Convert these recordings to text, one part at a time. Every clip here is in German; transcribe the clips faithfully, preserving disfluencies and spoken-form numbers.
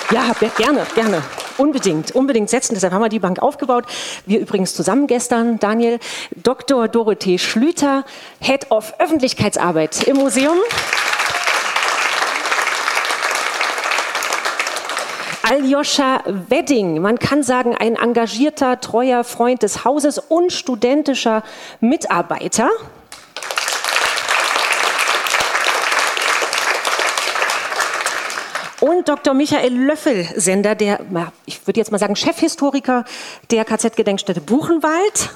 Ja, gerne, gerne. Unbedingt, unbedingt setzen. Deshalb haben wir die Bank aufgebaut. Wir übrigens zusammen gestern, Daniel. Doktor Dorothee Schlüter, Head of Öffentlichkeitsarbeit im Museum. Aljoscha Wedding, man kann sagen, ein engagierter, treuer Freund des Hauses und studentischer Mitarbeiter. Und Doktor Michael Löffelsender, der, ich würde jetzt mal sagen, Chefhistoriker der K Z-Gedenkstätte Buchenwald.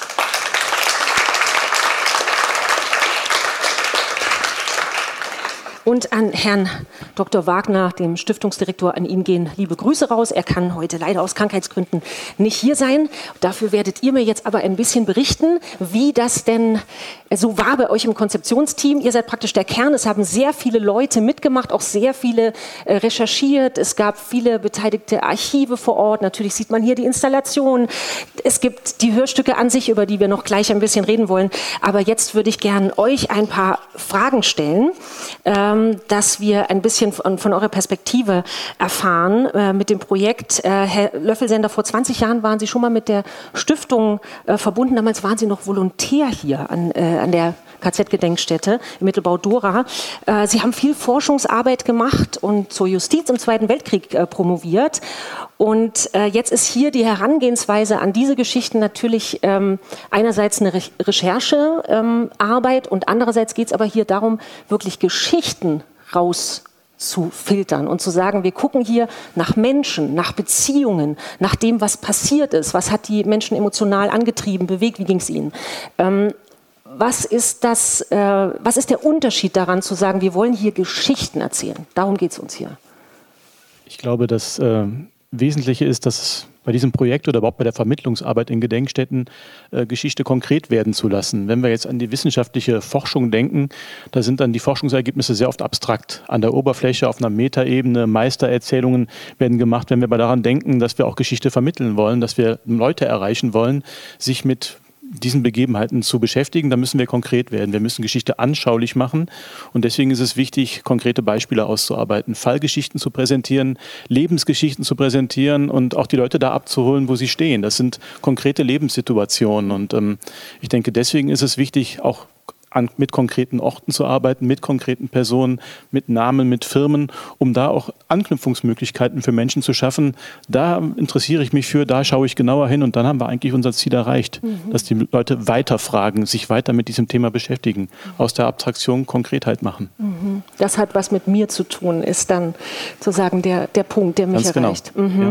Und an Herrn Doktor Wagner, dem Stiftungsdirektor, an ihn gehen liebe Grüße raus. Er kann heute leider aus Krankheitsgründen nicht hier sein. Dafür werdet ihr mir jetzt aber ein bisschen berichten, wie das denn so war bei euch im Konzeptionsteam. Ihr seid praktisch der Kern. Es haben sehr viele Leute mitgemacht, auch sehr viele äh, recherchiert. Es gab viele beteiligte Archive vor Ort. Natürlich sieht man hier die Installation. Es gibt die Hörstücke an sich, über die wir noch gleich ein bisschen reden wollen. Aber jetzt würde ich gern euch ein paar Fragen stellen, ähm, dass wir ein bisschen von, von eurer Perspektive erfahren äh, mit dem Projekt. Äh, Herr Löffelsender, vor zwanzig Jahren waren Sie schon mal mit der Stiftung äh, verbunden. Damals waren Sie noch Volontär hier an, äh, an der K Z-Gedenkstätte im Mittelbau Dora. Äh, Sie haben viel Forschungsarbeit gemacht und zur Justiz im Zweiten Weltkrieg äh, promoviert. Und äh, jetzt ist hier die Herangehensweise an diese Geschichten natürlich ähm, einerseits eine Re- Recherchearbeit ähm, und andererseits geht es aber hier darum, wirklich Geschichten rauszufiltern und zu sagen, wir gucken hier nach Menschen, nach Beziehungen, nach dem, was passiert ist, was hat die Menschen emotional angetrieben, bewegt, wie ging es ihnen. Ähm, was ist das, äh, was ist der Unterschied daran zu sagen, wir wollen hier Geschichten erzählen? Darum geht es uns hier. Ich glaube, dass äh Wesentliche ist, dass bei diesem Projekt oder überhaupt bei der Vermittlungsarbeit in Gedenkstätten äh, Geschichte konkret werden zu lassen. Wenn wir jetzt an die wissenschaftliche Forschung denken, da sind dann die Forschungsergebnisse sehr oft abstrakt. An der Oberfläche, auf einer Metaebene, Meistererzählungen werden gemacht. Wenn wir aber daran denken, dass wir auch Geschichte vermitteln wollen, dass wir Leute erreichen wollen, sich mit diesen Begebenheiten zu beschäftigen, dann müssen wir konkret werden. Wir müssen Geschichte anschaulich machen und deswegen ist es wichtig, konkrete Beispiele auszuarbeiten, Fallgeschichten zu präsentieren, Lebensgeschichten zu präsentieren und auch die Leute da abzuholen, wo sie stehen. Das sind konkrete Lebenssituationen und ähm, ich denke, deswegen ist es wichtig, auch An, mit konkreten Orten zu arbeiten, mit konkreten Personen, mit Namen, mit Firmen, um da auch Anknüpfungsmöglichkeiten für Menschen zu schaffen. Da interessiere ich mich für, da schaue ich genauer hin und dann haben wir eigentlich unser Ziel erreicht, mhm. dass die Leute weiterfragen, sich weiter mit diesem Thema beschäftigen, mhm. aus der Abstraktion Konkretheit machen. Mhm. Das hat was mit mir zu tun, ist dann sozusagen der, der Punkt, der mich Ganz erreicht. Genau. Mhm. Ja.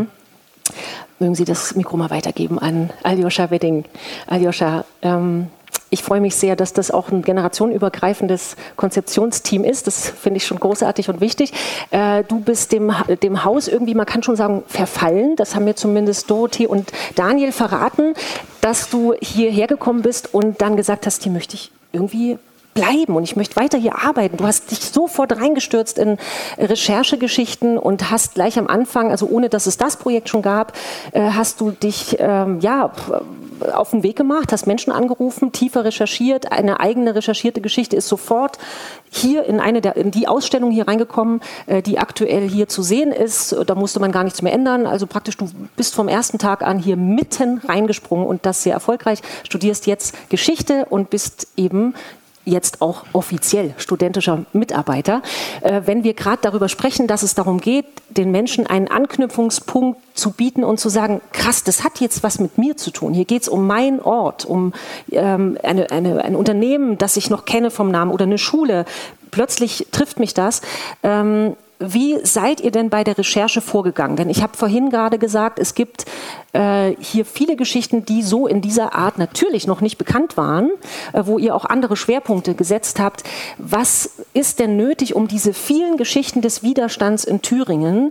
Mögen Sie das Mikro mal weitergeben an Aljoscha Wedding. Aljoscha, ähm, ich freue mich sehr, dass das auch ein generationenübergreifendes Konzeptionsteam ist. Das finde ich schon großartig und wichtig. Äh, du bist dem, dem Haus irgendwie, man kann schon sagen, verfallen. Das haben mir zumindest Dorothee und Daniel verraten, dass du hierher gekommen bist und dann gesagt hast, hier möchte ich irgendwie bleiben und ich möchte weiter hier arbeiten. Du hast dich sofort reingestürzt in Recherchegeschichten und hast gleich am Anfang, also ohne dass es das Projekt schon gab, äh, hast du dich ähm, ja auf den Weg gemacht, hast Menschen angerufen, tiefer recherchiert, eine eigene recherchierte Geschichte ist sofort hier in eine der, in die Ausstellung hier reingekommen, äh, die aktuell hier zu sehen ist. Da musste man gar nichts mehr ändern. Also praktisch, du bist vom ersten Tag an hier mitten reingesprungen und das sehr erfolgreich. Studierst jetzt Geschichte und bist eben jetzt auch offiziell studentischer Mitarbeiter. Äh, wenn wir gerade darüber sprechen, dass es darum geht, den Menschen einen Anknüpfungspunkt zu bieten und zu sagen, krass, das hat jetzt was mit mir zu tun. Hier geht es um meinen Ort, um ähm, eine, eine, ein Unternehmen, das ich noch kenne vom Namen oder eine Schule. Plötzlich trifft mich das. Ähm, Wie seid ihr denn bei der Recherche vorgegangen? Denn ich habe vorhin gerade gesagt, es gibt äh, hier viele Geschichten, die so in dieser Art natürlich noch nicht bekannt waren, äh, wo ihr auch andere Schwerpunkte gesetzt habt. Was ist denn nötig, um diese vielen Geschichten des Widerstands in Thüringen,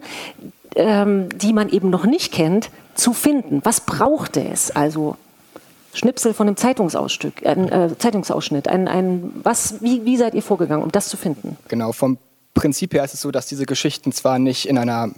ähm, die man eben noch nicht kennt, zu finden? Was brauchte es also? Schnipsel von einem Zeitungsausstück, ein äh, Zeitungsausschnitt. Ein, ein, was, wie, wie seid ihr vorgegangen, um das zu finden? Genau, vom Prinzip her ist es so, dass diese Geschichten zwar nicht in einer,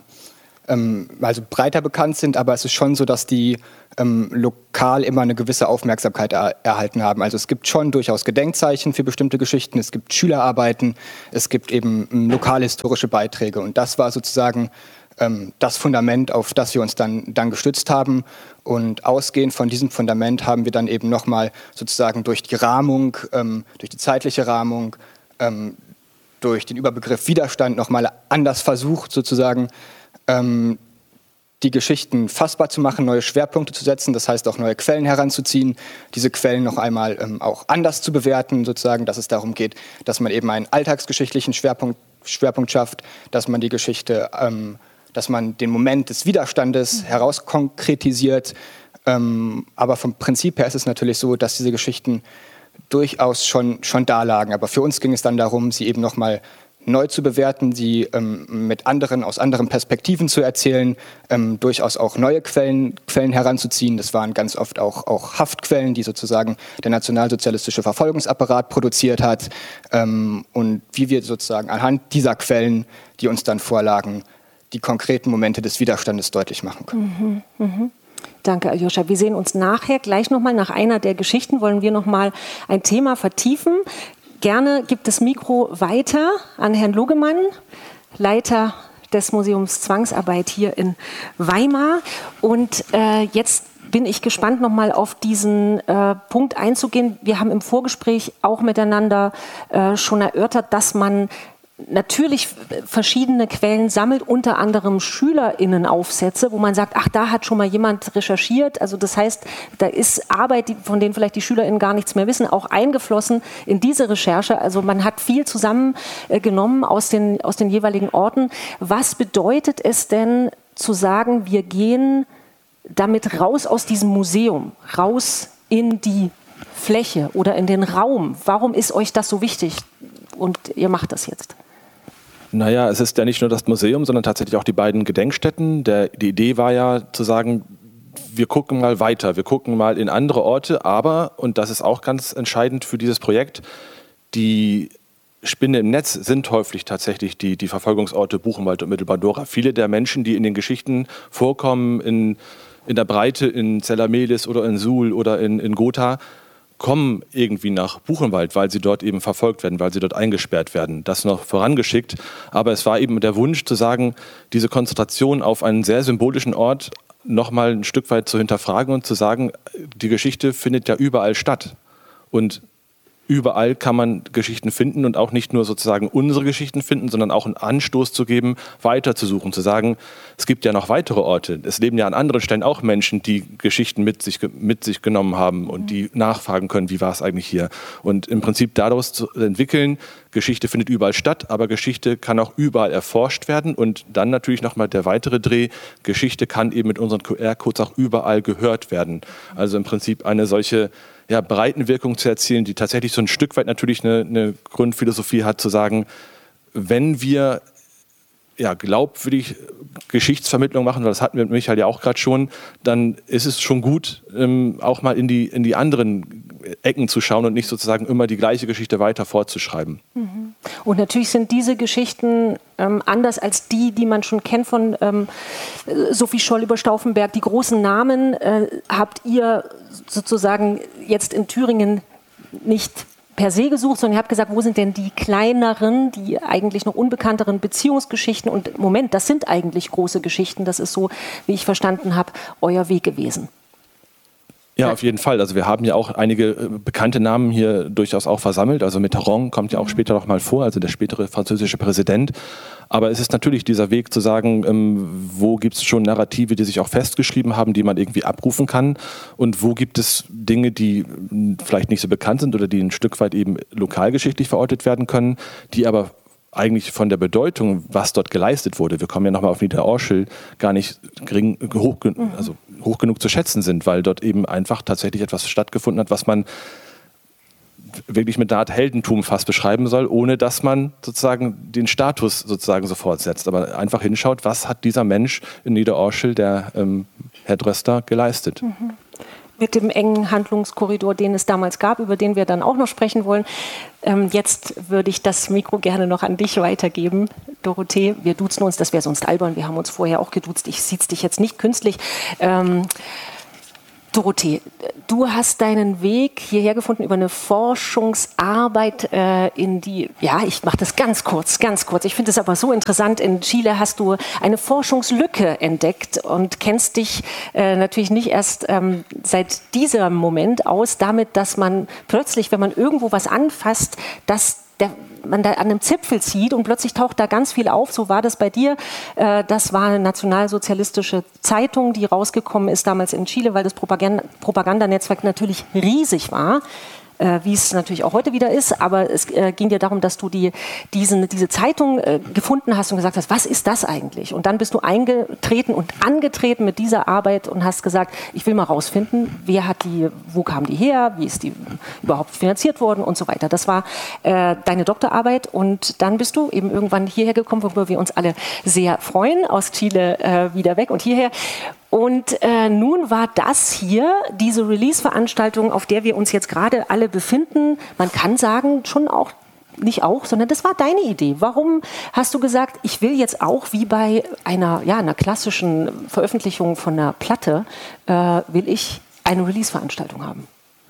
ähm, also breiter bekannt sind, aber es ist schon so, dass die ähm, lokal immer eine gewisse Aufmerksamkeit er- erhalten haben. Also es gibt schon durchaus Gedenkzeichen für bestimmte Geschichten, es gibt Schülerarbeiten, es gibt eben ähm, lokalhistorische Beiträge und das war sozusagen ähm, das Fundament, auf das wir uns dann, dann gestützt haben. Und ausgehend von diesem Fundament haben wir dann eben nochmal sozusagen durch die Rahmung, ähm, durch die zeitliche Rahmung, ähm, durch den Überbegriff Widerstand nochmal anders versucht, sozusagen ähm, die Geschichten fassbar zu machen, neue Schwerpunkte zu setzen, das heißt auch neue Quellen heranzuziehen, diese Quellen noch einmal ähm, auch anders zu bewerten, sozusagen, dass es darum geht, dass man eben einen alltagsgeschichtlichen Schwerpunkt, Schwerpunkt schafft, dass man die Geschichte, ähm, dass man den Moment des Widerstandes herauskonkretisiert. Ähm, aber vom Prinzip her ist es natürlich so, dass diese Geschichten durchaus schon, schon da lagen. Aber für uns ging es dann darum, sie eben nochmal neu zu bewerten, sie ähm, mit anderen, aus anderen Perspektiven zu erzählen, ähm, durchaus auch neue Quellen, Quellen heranzuziehen. Das waren ganz oft auch, auch Haftquellen, die sozusagen der nationalsozialistische Verfolgungsapparat produziert hat. Ähm, und wie wir sozusagen anhand dieser Quellen, die uns dann vorlagen, die konkreten Momente des Widerstandes deutlich machen können. Mhm, mh. Danke, Aljoscha. Wir sehen uns nachher gleich nochmal, nach einer der Geschichten wollen wir nochmal ein Thema vertiefen. Gerne gibt das Mikro weiter an Herrn Logemann, Leiter des Museums Zwangsarbeit hier in Weimar. Und äh, jetzt bin ich gespannt, nochmal auf diesen äh, Punkt einzugehen. Wir haben im Vorgespräch auch miteinander äh, schon erörtert, dass man natürlich verschiedene Quellen sammelt, unter anderem SchülerInnenaufsätze, wo man sagt, ach, da hat schon mal jemand recherchiert. Also das heißt, da ist Arbeit, die, von denen vielleicht die SchülerInnen gar nichts mehr wissen, auch eingeflossen in diese Recherche. Also man hat viel zusammengenommen aus den, aus den jeweiligen Orten. Was bedeutet es denn zu sagen, wir gehen damit raus aus diesem Museum, raus in die Fläche oder in den Raum? Warum ist euch das so wichtig? Und ihr macht das jetzt. Naja, es ist ja nicht nur das Museum, sondern tatsächlich auch die beiden Gedenkstätten. Der, die Idee war ja zu sagen, wir gucken mal weiter, wir gucken mal in andere Orte, aber, und das ist auch ganz entscheidend für dieses Projekt, die Spinne im Netz sind häufig tatsächlich die, die Verfolgungsorte Buchenwald und Mittelbau-Dora. Viele der Menschen, die in den Geschichten vorkommen, in, in der Breite, in Zellamelis oder in Suhl oder in, in Gotha, kommen irgendwie nach Buchenwald, weil sie dort eben verfolgt werden, weil sie dort eingesperrt werden. Das noch vorangeschickt. Aber es war eben der Wunsch zu sagen, diese Konzentration auf einen sehr symbolischen Ort nochmal ein Stück weit zu hinterfragen und zu sagen, die Geschichte findet ja überall statt. Und überall kann man Geschichten finden und auch nicht nur sozusagen unsere Geschichten finden, sondern auch einen Anstoß zu geben, weiterzusuchen, zu sagen, es gibt ja noch weitere Orte. Es leben ja an anderen Stellen auch Menschen, die Geschichten mit sich, mit sich genommen haben und die nachfragen können, wie war es eigentlich hier. Und im Prinzip daraus zu entwickeln, Geschichte findet überall statt, aber Geschichte kann auch überall erforscht werden. Und dann natürlich nochmal der weitere Dreh, Geschichte kann eben mit unseren Q R-Codes auch überall gehört werden. Also im Prinzip eine solche ja, Breitenwirkung zu erzielen, die tatsächlich so ein Stück weit natürlich eine, eine Grundphilosophie hat, zu sagen, wenn wir ja, glaubwürdig Geschichtsvermittlung machen, weil das hatten wir mit Michael ja auch gerade schon, dann ist es schon gut, ähm, auch mal in die, in die anderen Ecken zu schauen und nicht sozusagen immer die gleiche Geschichte weiter fortzuschreiben. Mhm. Und natürlich sind diese Geschichten ähm, anders als die, die man schon kennt von ähm, Sophie Scholl über Stauffenberg. Die großen Namen äh, habt ihr sozusagen jetzt in Thüringen nicht per se gesucht, sondern ihr habt gesagt, wo sind denn die kleineren, die eigentlich noch unbekannteren Beziehungsgeschichten? Und Moment, das sind eigentlich große Geschichten. Das ist so, wie ich verstanden habe, euer Weg gewesen. Ja, auf jeden Fall. Also wir haben ja auch einige bekannte Namen hier durchaus auch versammelt. Also Mitterrand kommt ja auch später noch mal vor, also der spätere französische Präsident. Aber es ist natürlich dieser Weg zu sagen, ähm, wo gibt es schon Narrative, die sich auch festgeschrieben haben, die man irgendwie abrufen kann, und wo gibt es Dinge, die mh, vielleicht nicht so bekannt sind oder die ein Stück weit eben lokalgeschichtlich verortet werden können, die aber eigentlich von der Bedeutung, was dort geleistet wurde, wir kommen ja nochmal auf Niederorschel, gar nicht gering, hoch, also hoch genug zu schätzen sind, weil dort eben einfach tatsächlich etwas stattgefunden hat, was man wirklich mit einer Art Heldentum fast beschreiben soll, ohne dass man sozusagen den Status sozusagen sofort setzt, aber einfach hinschaut, was hat dieser Mensch in Niederorschel, der ähm, Herr Dröster, geleistet. Mhm. Mit dem engen Handlungskorridor, den es damals gab, über den wir dann auch noch sprechen wollen. Ähm, jetzt würde ich das Mikro gerne noch an dich weitergeben, Dorothee. Wir duzen uns, das wäre sonst albern, wir haben uns vorher auch geduzt. Ich sieze dich jetzt nicht künstlich. Ähm, Dorothee, du hast deinen Weg hierher gefunden über eine Forschungsarbeit äh, in die, ja, ich mache das ganz kurz, ganz kurz. Ich finde es aber so interessant. In Chile hast du eine Forschungslücke entdeckt und kennst dich äh, natürlich nicht erst ähm, seit diesem Moment aus, damit, dass man plötzlich, wenn man irgendwo was anfasst, dass der, man da an einem Zipfel zieht und plötzlich taucht da ganz viel auf. So war das bei dir. Äh, das war eine nationalsozialistische Zeitung, die rausgekommen ist damals in Chile, weil das Propaganda- Propagandanetzwerk natürlich riesig war. Äh, wie es natürlich auch heute wieder ist, aber es äh, ging dir darum, dass du die, diesen, diese Zeitung äh, gefunden hast und gesagt hast, was ist das eigentlich? Und dann bist du eingetreten und angetreten mit dieser Arbeit und hast gesagt, ich will mal rausfinden, wer hat die, wo kam die her, wie ist die überhaupt finanziert worden und so weiter. Das war äh, deine Doktorarbeit und dann bist du eben irgendwann hierher gekommen, worüber wir uns alle sehr freuen, aus Chile äh, wieder weg und hierher. Und äh, nun war das hier, diese Release-Veranstaltung, auf der wir uns jetzt gerade alle befinden, man kann sagen, schon auch, nicht auch, sondern das war deine Idee. Warum hast du gesagt, ich will jetzt auch wie bei einer, ja, einer klassischen Veröffentlichung von einer Platte, äh, will ich eine Release-Veranstaltung haben?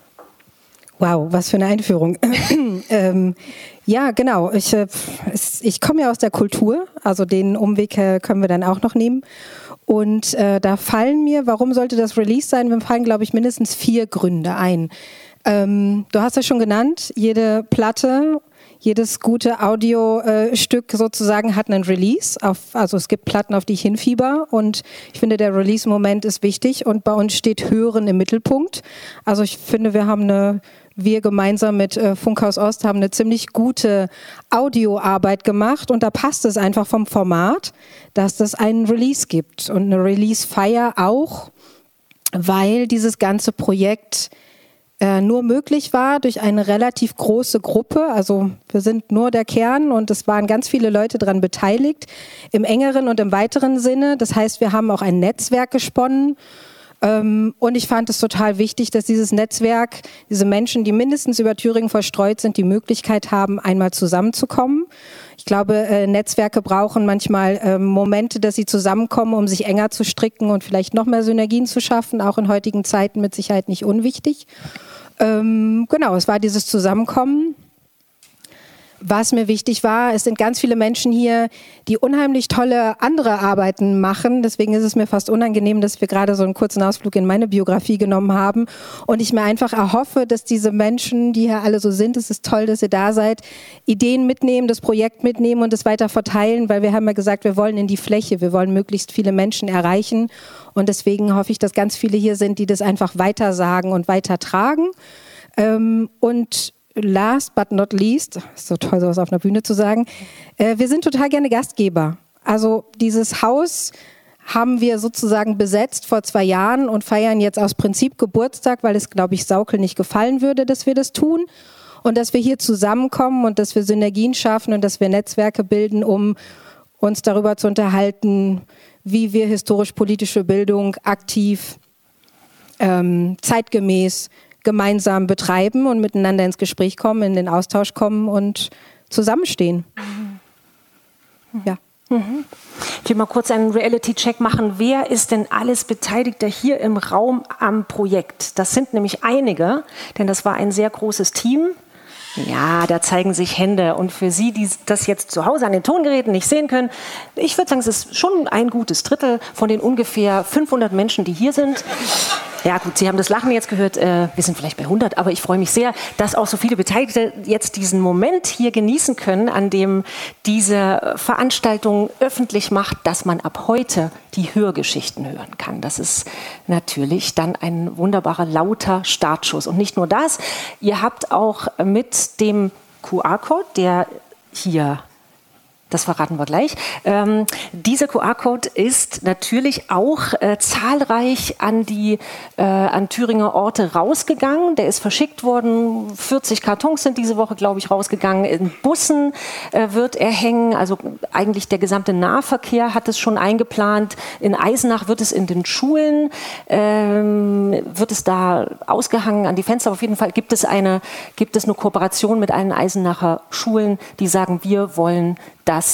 Wow, was für eine Einführung. ähm, ja, genau. Ich, äh, ich komme ja aus der Kultur, also den Umweg äh, können wir dann auch noch nehmen. Und äh, da fallen mir, warum sollte das Release sein? Mir fallen, glaube ich, mindestens vier Gründe ein. Ähm, du hast ja schon genannt, jede Platte, jedes gute Audiostück sozusagen hat einen Release. Auf, also es gibt Platten, auf die ich hinfieber und ich finde, der Release-Moment ist wichtig und bei uns steht Hören im Mittelpunkt. Also ich finde, wir haben eine Wir gemeinsam mit äh, Funkhaus Ost haben eine ziemlich gute Audioarbeit gemacht und da passt es einfach vom Format, dass das einen Release gibt und eine Release-Feier auch, weil dieses ganze Projekt äh, nur möglich war durch eine relativ große Gruppe. Also wir sind nur der Kern und es waren ganz viele Leute daran beteiligt, im engeren und im weiteren Sinne. Das heißt, wir haben auch ein Netzwerk gesponnen. Und ich fand es total wichtig, dass dieses Netzwerk, diese Menschen, die mindestens über Thüringen verstreut sind, die Möglichkeit haben, einmal zusammenzukommen. Ich glaube, Netzwerke brauchen manchmal Momente, dass sie zusammenkommen, um sich enger zu stricken und vielleicht noch mehr Synergien zu schaffen, auch in heutigen Zeiten mit Sicherheit nicht unwichtig. Genau, es war dieses Zusammenkommen. Was mir wichtig war, es sind ganz viele Menschen hier, die unheimlich tolle andere Arbeiten machen. Deswegen ist es mir fast unangenehm, dass wir gerade so einen kurzen Ausflug in meine Biografie genommen haben. Und ich mir einfach erhoffe, dass diese Menschen, die hier alle so sind, es ist toll, dass ihr da seid, Ideen mitnehmen, das Projekt mitnehmen und es weiter verteilen, weil wir haben ja gesagt, wir wollen in die Fläche, wir wollen möglichst viele Menschen erreichen. Und deswegen hoffe ich, dass ganz viele hier sind, die das einfach weitersagen und weitertragen. Und last but not least, ist so toll, sowas auf einer Bühne zu sagen, äh, wir sind total gerne Gastgeber. Also dieses Haus haben wir sozusagen besetzt vor zwei Jahren und feiern jetzt aus Prinzip Geburtstag, weil es, glaube ich, Saukel nicht gefallen würde, dass wir das tun. Und dass wir hier zusammenkommen und dass wir Synergien schaffen und dass wir Netzwerke bilden, um uns darüber zu unterhalten, wie wir historisch-politische Bildung aktiv, ähm, zeitgemäß, gemeinsam betreiben und miteinander ins Gespräch kommen, in den Austausch kommen und zusammenstehen. Mhm. Ja. Mhm. Ich will mal kurz einen Reality-Check machen. Wer ist denn alles Beteiligter hier im Raum am Projekt? Das sind nämlich einige, denn das war ein sehr großes Team. Ja, da zeigen sich Hände. Und für Sie, die das jetzt zu Hause an den Tongeräten nicht sehen können, ich würde sagen, es ist schon ein gutes Drittel von den ungefähr fünfhundert Menschen, die hier sind. Ja gut, Sie haben das Lachen jetzt gehört, äh, wir sind vielleicht bei hundert, aber ich freue mich sehr, dass auch so viele Beteiligte jetzt diesen Moment hier genießen können, an dem diese Veranstaltung öffentlich macht, dass man ab heute die Hörgeschichten hören kann. Das ist natürlich dann ein wunderbarer, lauter Startschuss. Und nicht nur das, ihr habt auch mit dem Q R-Code, der hier... Das verraten wir gleich. Ähm, dieser Q R-Code ist natürlich auch äh, zahlreich an die äh, an Thüringer Orte rausgegangen. Der ist verschickt worden. vierzig Kartons sind diese Woche, glaube ich, rausgegangen. In Bussen äh, wird er hängen. Also eigentlich der gesamte Nahverkehr hat es schon eingeplant. In Eisenach wird es in den Schulen, ähm, wird es da ausgehangen an die Fenster. Auf jeden Fall gibt es eine, gibt es eine Kooperation mit allen Eisenacher Schulen, die sagen, wir wollen das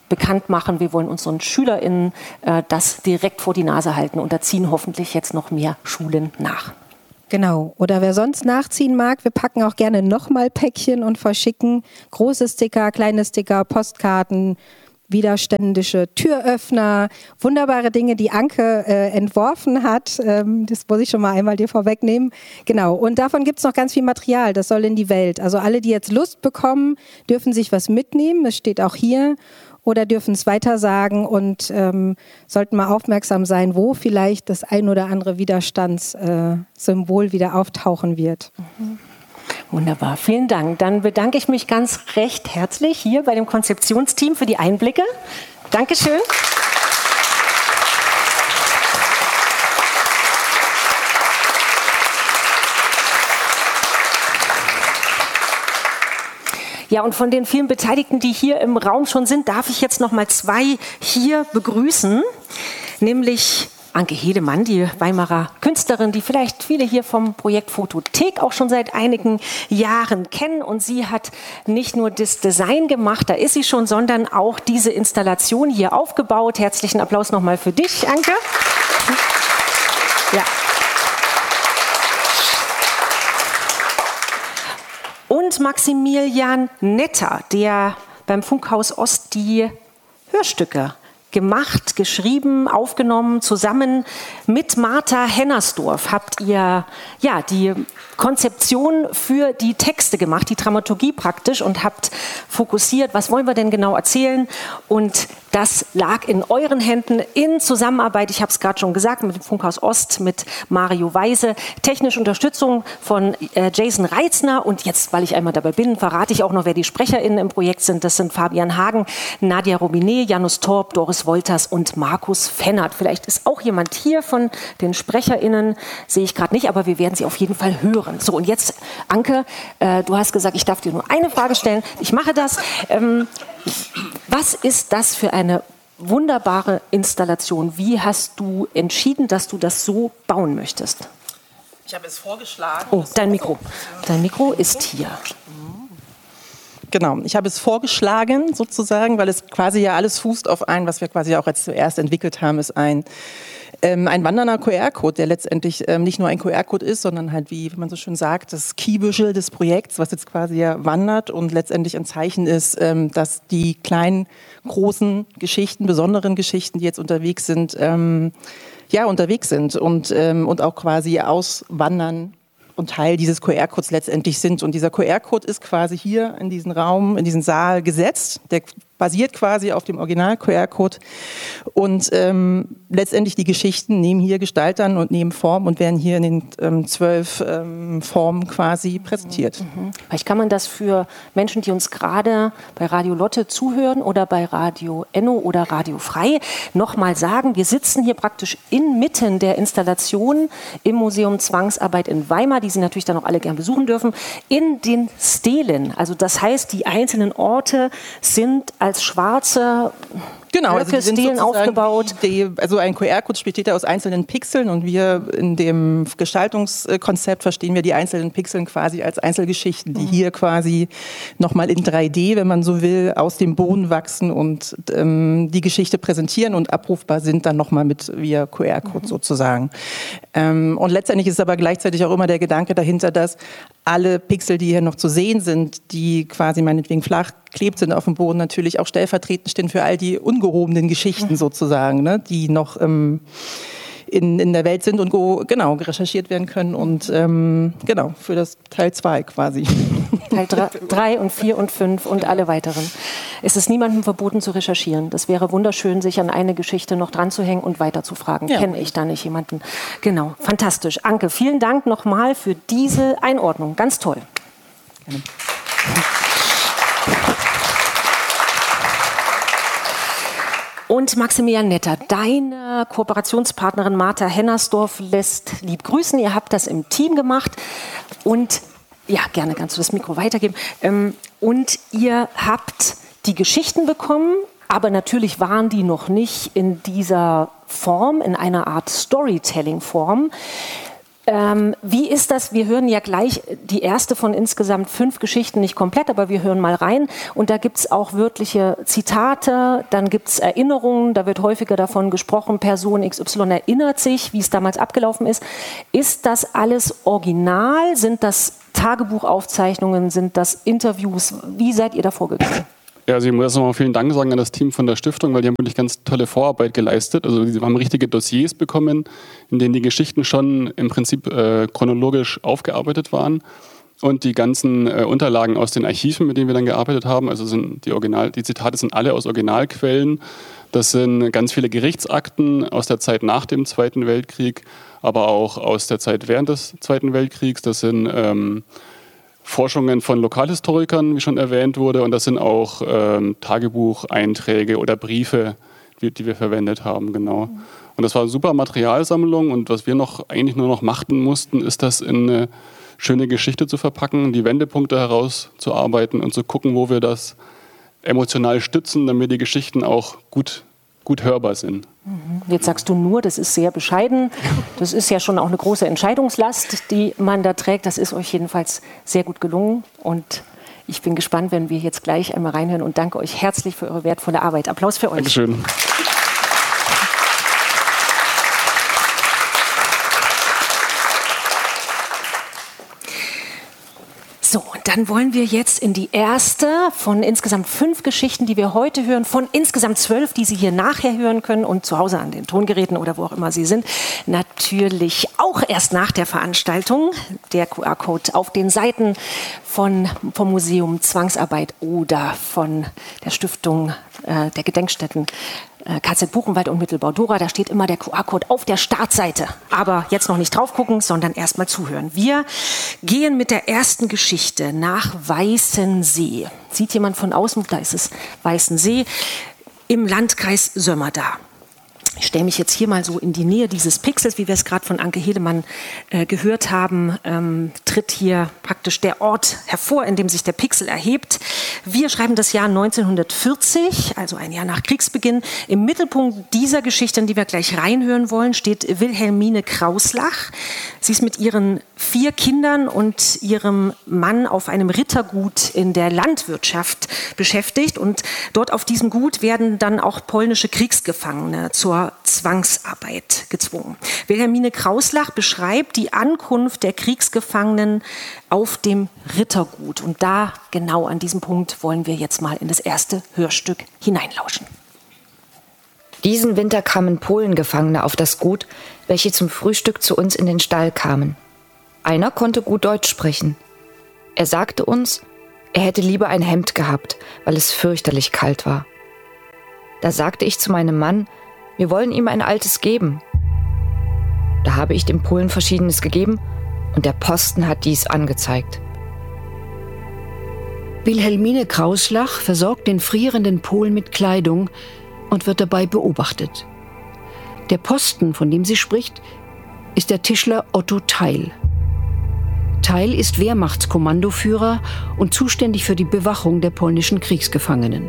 bekannt machen. Wir wollen unseren SchülerInnen äh, das direkt vor die Nase halten und da ziehen hoffentlich jetzt noch mehr Schulen nach. Genau. Oder wer sonst nachziehen mag, wir packen auch gerne nochmal Päckchen und verschicken große Sticker, kleine Sticker, Postkarten, widerständische Türöffner, wunderbare Dinge, die Anke äh, entworfen hat. Ähm, das muss ich schon mal einmal dir vorwegnehmen. Genau, und davon gibt es noch ganz viel Material, das soll in die Welt. Also alle, die jetzt Lust bekommen, dürfen sich was mitnehmen, es steht auch hier, oder dürfen es weitersagen und ähm, sollten mal aufmerksam sein, wo vielleicht das ein oder andere Widerstandssymbol äh, wieder auftauchen wird. Mhm. Wunderbar, vielen Dank. Dann bedanke ich mich ganz recht herzlich hier bei dem Konzeptionsteam für die Einblicke. Dankeschön. Ja, und von den vielen Beteiligten, die hier im Raum schon sind, darf ich jetzt noch mal zwei hier begrüßen, nämlich Anke Hedemann, die Weimarer Künstlerin, die vielleicht viele hier vom Projekt Fotothek auch schon seit einigen Jahren kennen. Und sie hat nicht nur das Design gemacht, da ist sie schon, sondern auch diese Installation hier aufgebaut. Herzlichen Applaus nochmal für dich, Anke. Ja. Und Maximilian Netter, der beim Funkhaus Ost die Hörstücke gemacht, geschrieben, aufgenommen, zusammen mit Martha Hennersdorf habt ihr ja die Konzeption für die Texte gemacht, die Dramaturgie praktisch, und habt fokussiert, was wollen wir denn genau erzählen, und das lag in euren Händen in Zusammenarbeit, ich habe es gerade schon gesagt, mit dem Funkhaus Ost, mit Mario Weise, technische Unterstützung von äh, Jason Reitzner, und jetzt, weil ich einmal dabei bin, verrate ich auch noch, wer die SprecherInnen im Projekt sind. Das sind Fabian Hagen, Nadia Robinet, Janus Torp, Doris Wolters und Markus Fennert. Vielleicht ist auch jemand hier von den SprecherInnen, sehe ich gerade nicht, aber wir werden sie auf jeden Fall hören. So, und jetzt, Anke, äh, du hast gesagt, ich darf dir nur eine Frage stellen. Ich mache das. Ähm, was ist das für eine wunderbare Installation? Wie hast du entschieden, dass du das so bauen möchtest? Ich habe es vorgeschlagen. Oh, dein Mikro. Dein Mikro ist hier. Genau, ich habe es vorgeschlagen sozusagen, weil es quasi ja alles fußt auf ein, was wir quasi auch als zuerst entwickelt haben, ist ein Ähm, ein wandernder Q R-Code, der letztendlich ähm, nicht nur ein Q R-Code ist, sondern halt, wie man so schön sagt, das Key-Visual des Projekts, was jetzt quasi ja wandert und letztendlich ein Zeichen ist, ähm, dass die kleinen, großen Geschichten, besonderen Geschichten, die jetzt unterwegs sind, ähm, ja, unterwegs sind und, ähm, und auch quasi auswandern und Teil dieses Q R-Codes letztendlich sind. Und dieser Q R-Code ist quasi hier in diesen Raum, in diesen Saal gesetzt. Der basiert quasi auf dem Original-Q R-Code. Und ähm, letztendlich die Geschichten nehmen hier Gestalt an und nehmen Form und werden hier in den ähm, zwölf ähm, Formen quasi präsentiert. Mhm. Vielleicht kann man das für Menschen, die uns gerade bei Radio Lotte zuhören oder bei Radio Enno oder Radio Frei, nochmal sagen. Wir sitzen hier praktisch inmitten der Installation im Museum Zwangsarbeit in Weimar, die Sie natürlich dann auch alle gern besuchen dürfen, in den Stelen. Also das heißt, die einzelnen Orte sind als schwarze Genau, also die sind Stelen aufgebaut. Die, also ein Q R-Code besteht aus einzelnen Pixeln und wir in dem Gestaltungskonzept verstehen wir die einzelnen Pixeln quasi als Einzelgeschichten, die mhm. hier quasi nochmal in drei D, wenn man so will, aus dem Boden wachsen und ähm, die Geschichte präsentieren und abrufbar sind dann nochmal mit via Q R-Code mhm. sozusagen. Ähm, und letztendlich ist aber gleichzeitig auch immer der Gedanke dahinter, dass alle Pixel, die hier noch zu sehen sind, die quasi meinetwegen flach klebt sind auf dem Boden, natürlich auch stellvertretend stehen für all die ungehobenen Geschichten sozusagen, ne, die noch ähm, in, in der Welt sind und go, genau recherchiert werden können und ähm, genau für das Teil zwei quasi. Teil drei und vier und fünf und alle weiteren. Es ist niemandem verboten zu recherchieren. Das wäre wunderschön, sich an eine Geschichte noch dran zu hängen und weiter zu fragen. Ja. Kenne ich da nicht jemanden? Genau, fantastisch. Anke, vielen Dank nochmal für diese Einordnung. Ganz toll. Gerne. Und Maximilian Netter, deine Kooperationspartnerin Martha Hennersdorf lässt lieb grüßen. Ihr habt das im Team gemacht und ja, gerne kannst du das Mikro weitergeben. Und ihr habt die Geschichten bekommen, aber natürlich waren die noch nicht in dieser Form, in einer Art Storytelling-Form. Ähm, wie ist das? Wir hören ja gleich die erste von insgesamt fünf Geschichten, nicht komplett, aber wir hören mal rein. Und da gibt es auch wörtliche Zitate, dann gibt es Erinnerungen, da wird häufiger davon gesprochen, Person X Y erinnert sich, wie es damals abgelaufen ist. Ist das alles original? Sind das Tagebuchaufzeichnungen? Sind das Interviews? Wie seid ihr da vorgegangen? Ja, also ich muss erst nochmal vielen Dank sagen an das Team von der Stiftung, weil die haben wirklich ganz tolle Vorarbeit geleistet. Also sie haben richtige Dossiers bekommen, in denen die Geschichten schon im Prinzip äh, chronologisch aufgearbeitet waren. Und die ganzen äh, Unterlagen aus den Archiven, mit denen wir dann gearbeitet haben, also sind die Original, die Zitate sind alle aus Originalquellen. Das sind ganz viele Gerichtsakten aus der Zeit nach dem Zweiten Weltkrieg, aber auch aus der Zeit während des Zweiten Weltkriegs. Das sind ähm, Forschungen von Lokalhistorikern, wie schon erwähnt wurde, und das sind auch ähm, Tagebucheinträge oder Briefe, die, die wir verwendet haben, genau. Und das war eine super Materialsammlung, und was wir noch eigentlich nur noch machten mussten, ist das in eine schöne Geschichte zu verpacken, die Wendepunkte herauszuarbeiten und zu gucken, wo wir das emotional stützen, damit die Geschichten auch gut gut hörbar sind. Jetzt sagst du nur, das ist sehr bescheiden. Das ist ja schon auch eine große Entscheidungslast, die man da trägt. Das ist euch jedenfalls sehr gut gelungen. Und ich bin gespannt, wenn wir jetzt gleich einmal reinhören, und danke euch herzlich für eure wertvolle Arbeit. Applaus für euch. Dankeschön. So, und dann wollen wir jetzt in die erste von insgesamt fünf Geschichten, die wir heute hören, von insgesamt zwölf, die Sie hier nachher hören können und zu Hause an den Tongeräten oder wo auch immer Sie sind. Natürlich auch erst nach der Veranstaltung. Der Q R-Code auf den Seiten von, vom Museum Zwangsarbeit oder von der Stiftung äh, der Gedenkstätten K Z Buchenwald und Mittelbau-Dora, da steht immer der Q R-Code auf der Startseite. Aber jetzt noch nicht drauf gucken, sondern erst mal zuhören. Wir gehen mit der ersten Geschichte nach Weißensee. Sieht jemand von außen? Da ist es Weißensee im Landkreis Sömmerda. Ich stelle mich jetzt hier mal so in die Nähe dieses Pixels, wie wir es gerade von Anke Hedemann äh, gehört haben, ähm, tritt hier praktisch der Ort hervor, in dem sich der Pixel erhebt. Wir schreiben das Jahr neunzehnhundertvierzig, also ein Jahr nach Kriegsbeginn. Im Mittelpunkt dieser Geschichte, in die wir gleich reinhören wollen, steht Wilhelmine Krauslach. Sie ist mit ihren vier Kindern und ihrem Mann auf einem Rittergut in der Landwirtschaft beschäftigt. Und dort auf diesem Gut werden dann auch polnische Kriegsgefangene zur Zwangsarbeit gezwungen. Wilhelmine Krauslach beschreibt die Ankunft der Kriegsgefangenen auf dem Rittergut. Und da, genau an diesem Punkt, wollen wir jetzt mal in das erste Hörstück hineinlauschen. Diesen Winter kamen Polengefangene auf das Gut, welche zum Frühstück zu uns in den Stall kamen. Einer konnte gut Deutsch sprechen. Er sagte uns, er hätte lieber ein Hemd gehabt, weil es fürchterlich kalt war. Da sagte ich zu meinem Mann, wir wollen ihm ein altes geben. Da habe ich dem Polen Verschiedenes gegeben und der Posten hat dies angezeigt. Wilhelmine Krauslach versorgt den frierenden Polen mit Kleidung und wird dabei beobachtet. Der Posten, von dem sie spricht, ist der Tischler Otto Theil. Theil ist Wehrmachtskommandoführer und zuständig für die Bewachung der polnischen Kriegsgefangenen.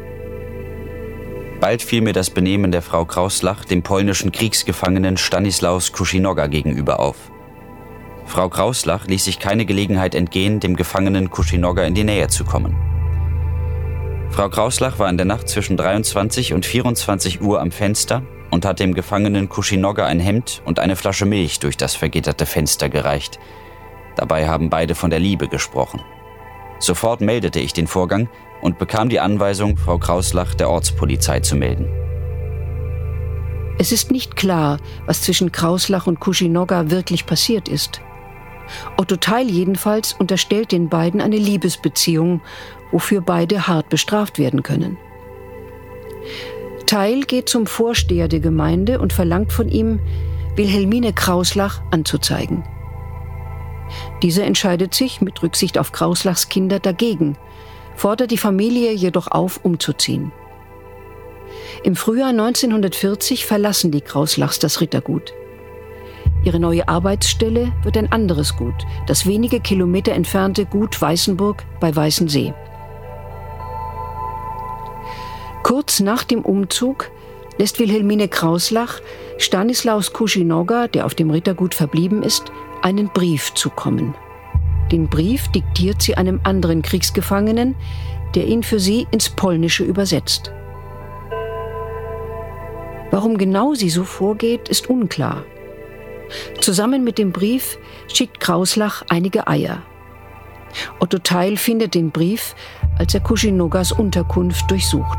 Bald fiel mir das Benehmen der Frau Krauslach dem polnischen Kriegsgefangenen Stanislaus Kuschinogga gegenüber auf. Frau Krauslach ließ sich keine Gelegenheit entgehen, dem Gefangenen Kuschinogga in die Nähe zu kommen. Frau Krauslach war in der Nacht zwischen dreiundzwanzig und vierundzwanzig Uhr am Fenster und hat dem Gefangenen Kuschinogga ein Hemd und eine Flasche Milch durch das vergitterte Fenster gereicht. Dabei haben beide von der Liebe gesprochen. Sofort meldete ich den Vorgang und bekam die Anweisung, Frau Krauslach der Ortspolizei zu melden. Es ist nicht klar, was zwischen Krauslach und Kuschinogga wirklich passiert ist. Otto Theil jedenfalls unterstellt den beiden eine Liebesbeziehung, wofür beide hart bestraft werden können. Theil geht zum Vorsteher der Gemeinde und verlangt von ihm, Wilhelmine Krauslach anzuzeigen. Dieser entscheidet sich mit Rücksicht auf Krauslachs Kinder dagegen, fordert die Familie jedoch auf, umzuziehen. Im Frühjahr neunzehnhundertvierzig verlassen die Krauslachs das Rittergut. Ihre neue Arbeitsstelle wird ein anderes Gut, das wenige Kilometer entfernte Gut Weißenburg bei Weißensee. Kurz nach dem Umzug lässt Wilhelmine Krauslach Stanislaus Kuschinogga, der auf dem Rittergut verblieben ist, einen Brief zukommen. Den Brief diktiert sie einem anderen Kriegsgefangenen, der ihn für sie ins Polnische übersetzt. Warum genau sie so vorgeht, ist unklar. Zusammen mit dem Brief schickt Krauslach einige Eier. Otto Theil findet den Brief, als er Kuschinoggas Unterkunft durchsucht.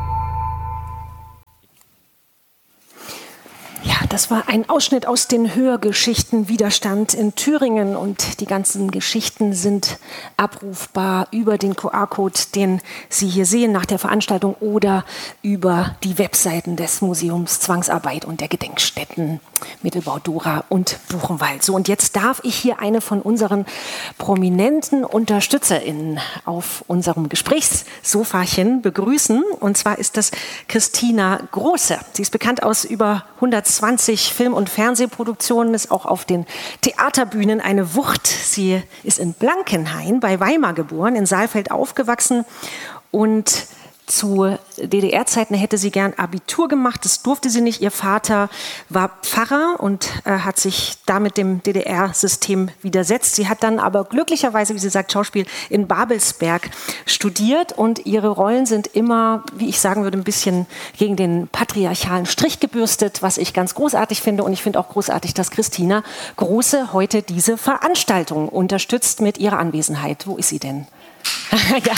Ja, das war ein Ausschnitt aus den Hörgeschichten Widerstand in Thüringen und die ganzen Geschichten sind abrufbar über den Q R-Code, den Sie hier sehen nach der Veranstaltung oder über die Webseiten des Museums Zwangsarbeit und der Gedenkstätten Mittelbau Dora und Buchenwald. So, und jetzt darf ich hier eine von unseren prominenten UnterstützerInnen auf unserem Gesprächssofachen begrüßen. Und zwar ist das Christina Große. Sie ist bekannt aus über hundertzwanzig Film- und Fernsehproduktionen, ist auch auf den Theaterbühnen eine Wucht. Sie ist in Blankenhain bei Weimar geboren, in Saalfeld aufgewachsen und zu D D R-Zeiten hätte sie gern Abitur gemacht, das durfte sie nicht. Ihr Vater war Pfarrer und äh, hat sich damit dem D D R-System widersetzt. Sie hat dann aber glücklicherweise, wie sie sagt, Schauspiel in Babelsberg studiert und ihre Rollen sind immer, wie ich sagen würde, ein bisschen gegen den patriarchalen Strich gebürstet, was ich ganz großartig finde. Und ich finde auch großartig, dass Christina Große heute diese Veranstaltung unterstützt mit ihrer Anwesenheit. Wo ist sie denn? Ja.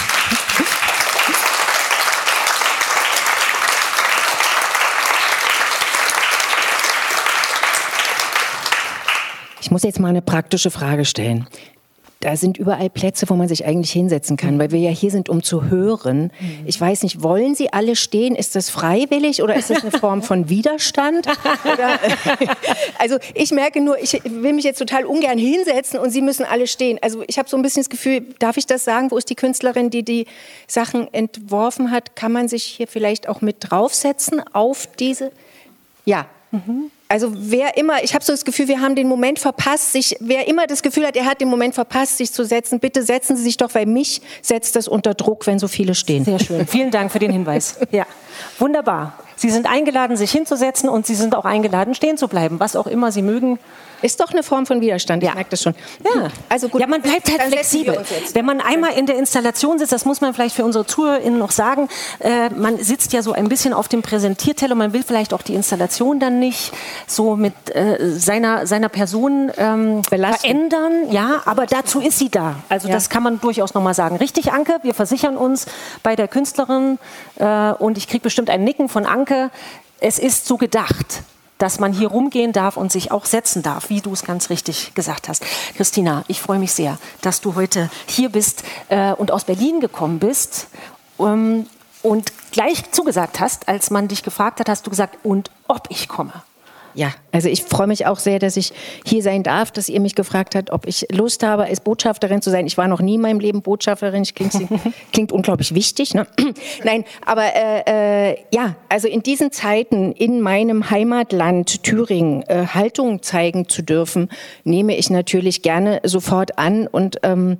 Ich muss jetzt mal eine praktische Frage stellen. Da sind überall Plätze, wo man sich eigentlich hinsetzen kann, weil wir ja hier sind, um zu hören. Ich weiß nicht, wollen Sie alle stehen? Ist das freiwillig oder ist das eine Form von Widerstand? Oder, also ich merke nur, ich will mich jetzt total ungern hinsetzen und Sie müssen alle stehen. Also ich habe so ein bisschen das Gefühl, darf ich das sagen? Wo ist die Künstlerin, die die Sachen entworfen hat? Kann man sich hier vielleicht auch mit draufsetzen auf diese? Ja. Mhm. Also wer immer, ich habe so das Gefühl, wir haben den Moment verpasst, sich, wer immer das Gefühl hat, er hat den Moment verpasst, sich zu setzen, bitte setzen Sie sich doch, weil mich setzt das unter Druck, wenn so viele stehen. Sehr schön. Vielen Dank für den Hinweis. Ja, wunderbar. Sie sind eingeladen, sich hinzusetzen und Sie sind auch eingeladen, stehen zu bleiben, was auch immer Sie mögen. Ist doch eine Form von Widerstand, ich ja. merke das schon. Ja. Also gut. Ja, man bleibt halt flexibel. Wenn man einmal in der Installation sitzt, das muss man vielleicht für unsere ZuhörerInnen noch sagen, äh, man sitzt ja so ein bisschen auf dem Präsentierteller, man will vielleicht auch die Installation dann nicht so mit äh, seiner, seiner Person ähm, verändern, ja, aber dazu ist sie da. Also ja. das kann man durchaus nochmal sagen. Richtig, Anke, wir versichern uns bei der Künstlerin äh, und ich kriege bestimmt ein Nicken von Anke, es ist so gedacht, dass man hier rumgehen darf und sich auch setzen darf, wie du es ganz richtig gesagt hast. Christina, ich freue mich sehr, dass du heute hier bist äh, und aus Berlin gekommen bist ähm, und gleich zugesagt hast, als man dich gefragt hat, hast du gesagt, und ob ich komme. Ja, also ich freue mich auch sehr, dass ich hier sein darf, dass ihr mich gefragt habt, ob ich Lust habe, als Botschafterin zu sein. Ich war noch nie in meinem Leben Botschafterin. Klingt, klingt unglaublich wichtig, ne? Nein, aber äh, äh, ja, also in diesen Zeiten in meinem Heimatland Thüringen äh, Haltung zeigen zu dürfen, nehme ich natürlich gerne sofort an und ähm,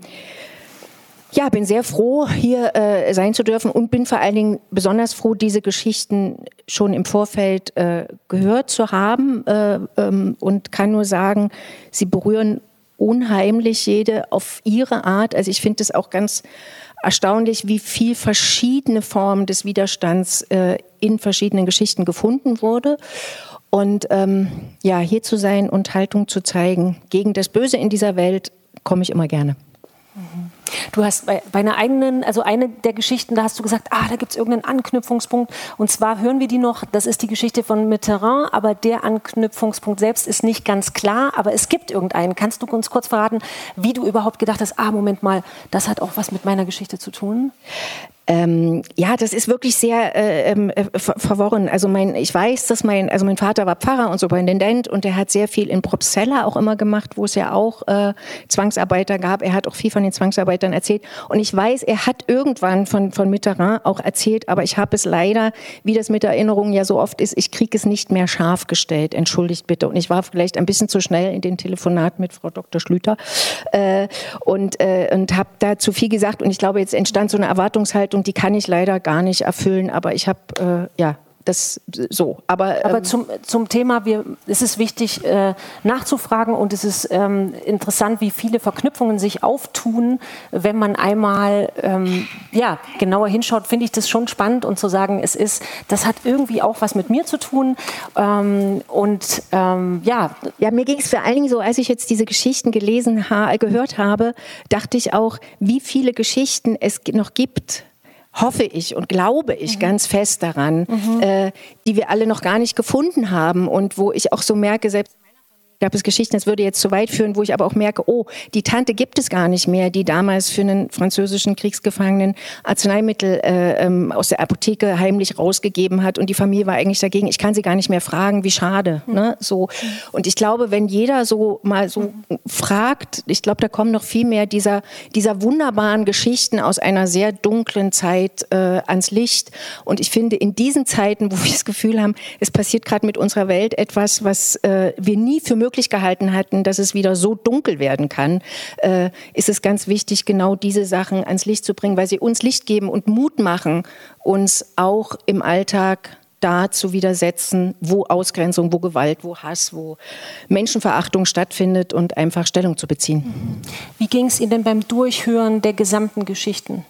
ja, bin sehr froh, hier äh, sein zu dürfen und bin vor allen Dingen besonders froh, diese Geschichten schon im Vorfeld äh, gehört zu haben äh, ähm, und kann nur sagen, sie berühren unheimlich jede auf ihre Art. Also ich finde es auch ganz erstaunlich, wie viel verschiedene Formen des Widerstands äh, in verschiedenen Geschichten gefunden wurde. Und ähm, ja, hier zu sein und Haltung zu zeigen gegen das Böse in dieser Welt, komme ich immer gerne. Mhm. Du hast bei, bei einer eigenen, also eine der Geschichten, da hast du gesagt, ah, da gibt es irgendeinen Anknüpfungspunkt. Und zwar hören wir die noch, das ist die Geschichte von Mitterrand, aber der Anknüpfungspunkt selbst ist nicht ganz klar, aber es gibt irgendeinen. Kannst du uns kurz verraten, wie du überhaupt gedacht hast, ah, Moment mal, das hat auch was mit meiner Geschichte zu tun? Ähm, ja, das ist wirklich sehr äh, äh, ver verworren. Also mein, ich weiß, dass mein, also mein Vater war Pfarrer und Superintendent und er hat sehr viel in Probstzella auch immer gemacht, wo es ja auch äh, Zwangsarbeiter gab. Er hat auch viel von den Zwangsarbeitern erzählt. Und ich weiß, er hat irgendwann von, von Mitterrand auch erzählt, aber ich habe es leider, wie das mit Erinnerungen ja so oft ist, ich kriege es nicht mehr scharf gestellt. Entschuldigt bitte. Und ich war vielleicht ein bisschen zu schnell in den Telefonat mit Frau Doktor Schlüter äh, und, äh, und habe da zu viel gesagt. Und ich glaube, jetzt entstand so eine Erwartungshaltung, die kann ich leider gar nicht erfüllen, aber ich habe, äh, ja, Das so, aber, aber ähm, zum, zum Thema, wir, es ist wichtig äh, nachzufragen und es ist ähm, interessant, wie viele Verknüpfungen sich auftun, wenn man einmal ähm, ja, genauer hinschaut, finde ich das schon spannend und zu sagen, es ist, das hat irgendwie auch was mit mir zu tun ähm, und ähm, ja. Ja, mir ging es vor allen Dingen so, als ich jetzt diese Geschichten gelesen ha- gehört habe, dachte ich auch, wie viele Geschichten es noch gibt, hoffe ich und glaube ich mhm. ganz fest daran, mhm. äh, die wir alle noch gar nicht gefunden haben und wo ich auch so merke, selbst gab es Geschichten, das würde jetzt zu weit führen, wo ich aber auch merke, oh, die Tante gibt es gar nicht mehr, die damals für einen französischen Kriegsgefangenen Arzneimittel äh, ähm, aus der Apotheke heimlich rausgegeben hat und die Familie war eigentlich dagegen. Ich kann sie gar nicht mehr fragen, wie schade. Mhm. Ne? So. Und ich glaube, wenn jeder so mal so mhm. fragt, ich glaube, da kommen noch viel mehr dieser, dieser wunderbaren Geschichten aus einer sehr dunklen Zeit äh, ans Licht. Und ich finde, in diesen Zeiten, wo wir das Gefühl haben, es passiert gerade mit unserer Welt etwas, was äh, wir nie für möglich gehalten hatten, dass es wieder so dunkel werden kann, äh, ist es ganz wichtig, genau diese Sachen ans Licht zu bringen, weil sie uns Licht geben und Mut machen, uns auch im Alltag da zu widersetzen, wo Ausgrenzung, wo Gewalt, wo Hass, wo Menschenverachtung stattfindet und einfach Stellung zu beziehen. Wie ging es Ihnen denn beim Durchhören der gesamten Geschichten?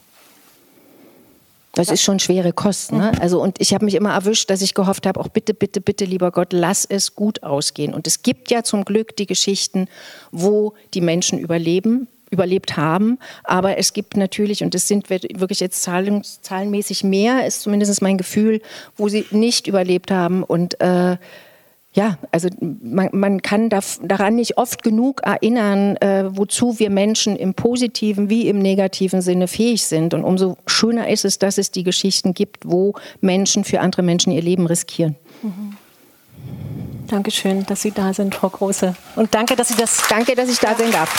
Das ist schon schwere Kost. Ne? Also, und ich habe mich immer erwischt, dass ich gehofft habe, auch bitte, bitte, bitte, lieber Gott, lass es gut ausgehen. Und es gibt ja zum Glück die Geschichten, wo die Menschen überleben, überlebt haben. Aber es gibt natürlich, und das sind wirklich jetzt zahlen, zahlenmäßig mehr, ist zumindest mein Gefühl, wo sie nicht überlebt haben. Und äh, ja, also man, man kann da, daran nicht oft genug erinnern, äh, wozu wir Menschen im positiven wie im negativen Sinne fähig sind. Und umso schöner ist es, dass es die Geschichten gibt, wo Menschen für andere Menschen ihr Leben riskieren. Mhm. Dankeschön, dass Sie da sind, Frau Große. Und danke, dass Sie das... Danke, dass ich da sein darf.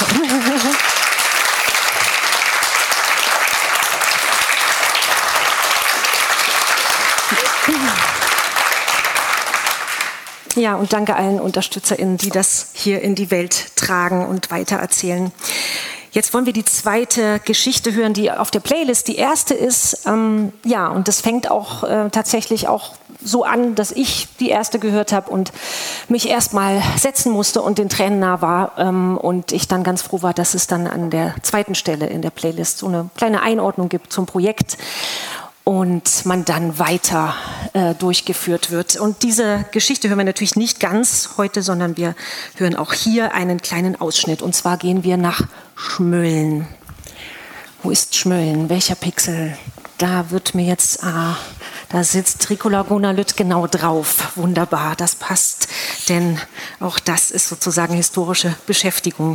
Ja, und danke allen UnterstützerInnen, die das hier in die Welt tragen und weitererzählen. Jetzt wollen wir die zweite Geschichte hören, die auf der Playlist die erste ist. Ähm, ja, und das fängt auch äh, tatsächlich auch so an, dass ich die erste gehört habe und mich erst mal setzen musste und den Tränen nah war. Ähm, und ich dann ganz froh war, dass es dann an der zweiten Stelle in der Playlist so eine kleine Einordnung gibt zum Projekt. Und man dann weiter äh, durchgeführt wird. Und diese Geschichte hören wir natürlich nicht ganz heute, sondern wir hören auch hier einen kleinen Ausschnitt. Und zwar gehen wir nach Schmölln. Wo ist Schmölln? Welcher Pixel? Da wird mir jetzt, ah, da sitzt Ricola Gunnar-Lütt genau drauf. Wunderbar, das passt, denn auch das ist sozusagen historische Beschäftigung.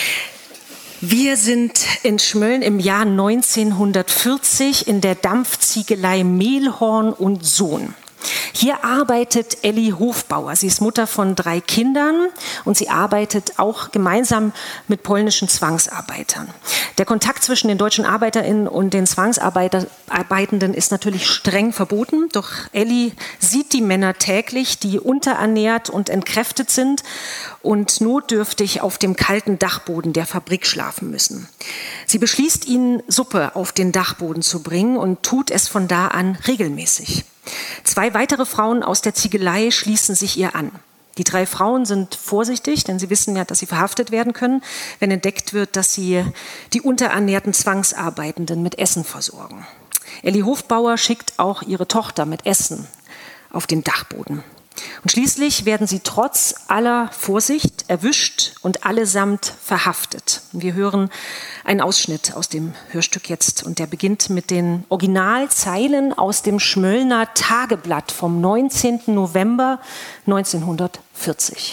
Wir sind in Schmölln im Jahr neunzehnhundertvierzig in der Dampfziegelei Mehlhorn und Sohn. Hier arbeitet Elli Hofbauer. Sie ist Mutter von drei Kindern und sie arbeitet auch gemeinsam mit polnischen Zwangsarbeitern. Der Kontakt zwischen den deutschen ArbeiterInnen und den Zwangsarbeitenden ist natürlich streng verboten. Doch Elli sieht die Männer täglich, die unterernährt und entkräftet sind und notdürftig auf dem kalten Dachboden der Fabrik schlafen müssen. Sie beschließt, ihnen Suppe auf den Dachboden zu bringen und tut es von da an regelmäßig. Zwei weitere Frauen aus der Ziegelei schließen sich ihr an. Die drei Frauen sind vorsichtig, denn sie wissen ja, dass sie verhaftet werden können, wenn entdeckt wird, dass sie die unterernährten Zwangsarbeitenden mit Essen versorgen. Elli Hofbauer schickt auch ihre Tochter mit Essen auf den Dachboden. Und schließlich werden sie trotz aller Vorsicht erwischt und allesamt verhaftet. Wir hören einen Ausschnitt aus dem Hörstück jetzt und der beginnt mit den Originalzeilen aus dem Schmöllner Tageblatt vom neunzehnten November neunzehnhundertvierzig.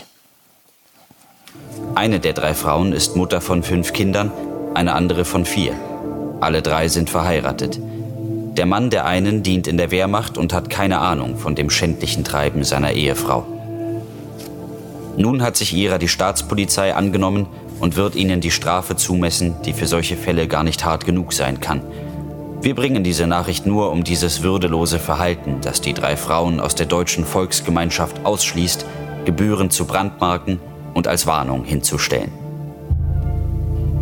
Eine der drei Frauen ist Mutter von fünf Kindern, eine andere von vier. Alle drei sind verheiratet. Der Mann der einen dient in der Wehrmacht und hat keine Ahnung von dem schändlichen Treiben seiner Ehefrau. Nun hat sich ihrer die Staatspolizei angenommen und wird ihnen die Strafe zumessen, die für solche Fälle gar nicht hart genug sein kann. Wir bringen diese Nachricht nur, um dieses würdelose Verhalten, das die drei Frauen aus der deutschen Volksgemeinschaft ausschließt, gebührend zu brandmarken und als Warnung hinzustellen.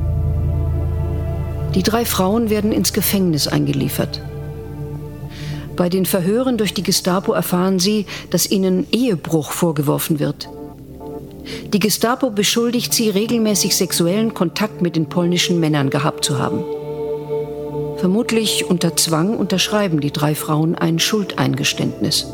Die drei Frauen werden ins Gefängnis eingeliefert. Bei den Verhören durch die Gestapo erfahren sie, dass ihnen Ehebruch vorgeworfen wird. Die Gestapo beschuldigt sie, regelmäßig sexuellen Kontakt mit den polnischen Männern gehabt zu haben. Vermutlich unter Zwang unterschreiben die drei Frauen ein Schuldeingeständnis.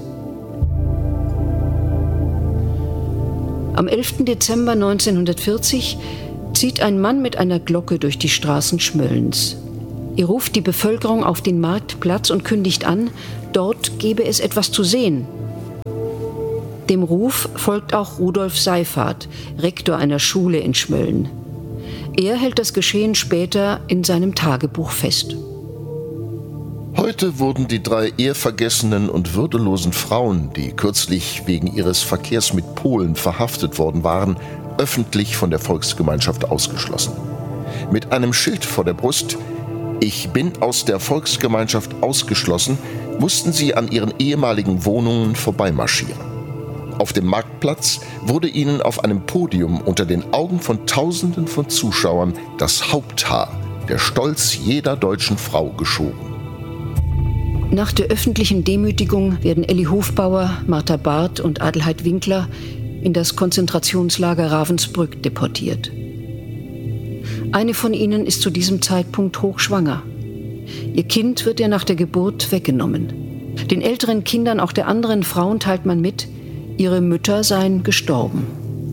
Am elften Dezember neunzehnhundertvierzig zieht ein Mann mit einer Glocke durch die Straßen Schmöllens. Er ruft die Bevölkerung auf den Marktplatz und kündigt an, dort gebe es etwas zu sehen. Dem Ruf folgt auch Rudolf Seyfarth, Rektor einer Schule in Schmölln. Er hält das Geschehen später in seinem Tagebuch fest. Heute wurden die drei ehrvergessenen und würdelosen Frauen, die kürzlich wegen ihres Verkehrs mit Polen verhaftet worden waren, öffentlich von der Volksgemeinschaft ausgeschlossen. Mit einem Schild vor der Brust: Ich bin aus der Volksgemeinschaft ausgeschlossen, mussten sie an ihren ehemaligen Wohnungen vorbeimarschieren. Auf dem Marktplatz wurde ihnen auf einem Podium unter den Augen von Tausenden von Zuschauern das Haupthaar, der Stolz jeder deutschen Frau, geschoren. Nach der öffentlichen Demütigung werden Elli Hofbauer, Martha Barth und Adelheid Winkler in das Konzentrationslager Ravensbrück deportiert. Eine von ihnen ist zu diesem Zeitpunkt hochschwanger. Ihr Kind wird ihr nach der Geburt weggenommen. Den älteren Kindern auch der anderen Frauen teilt man mit, ihre Mütter seien gestorben.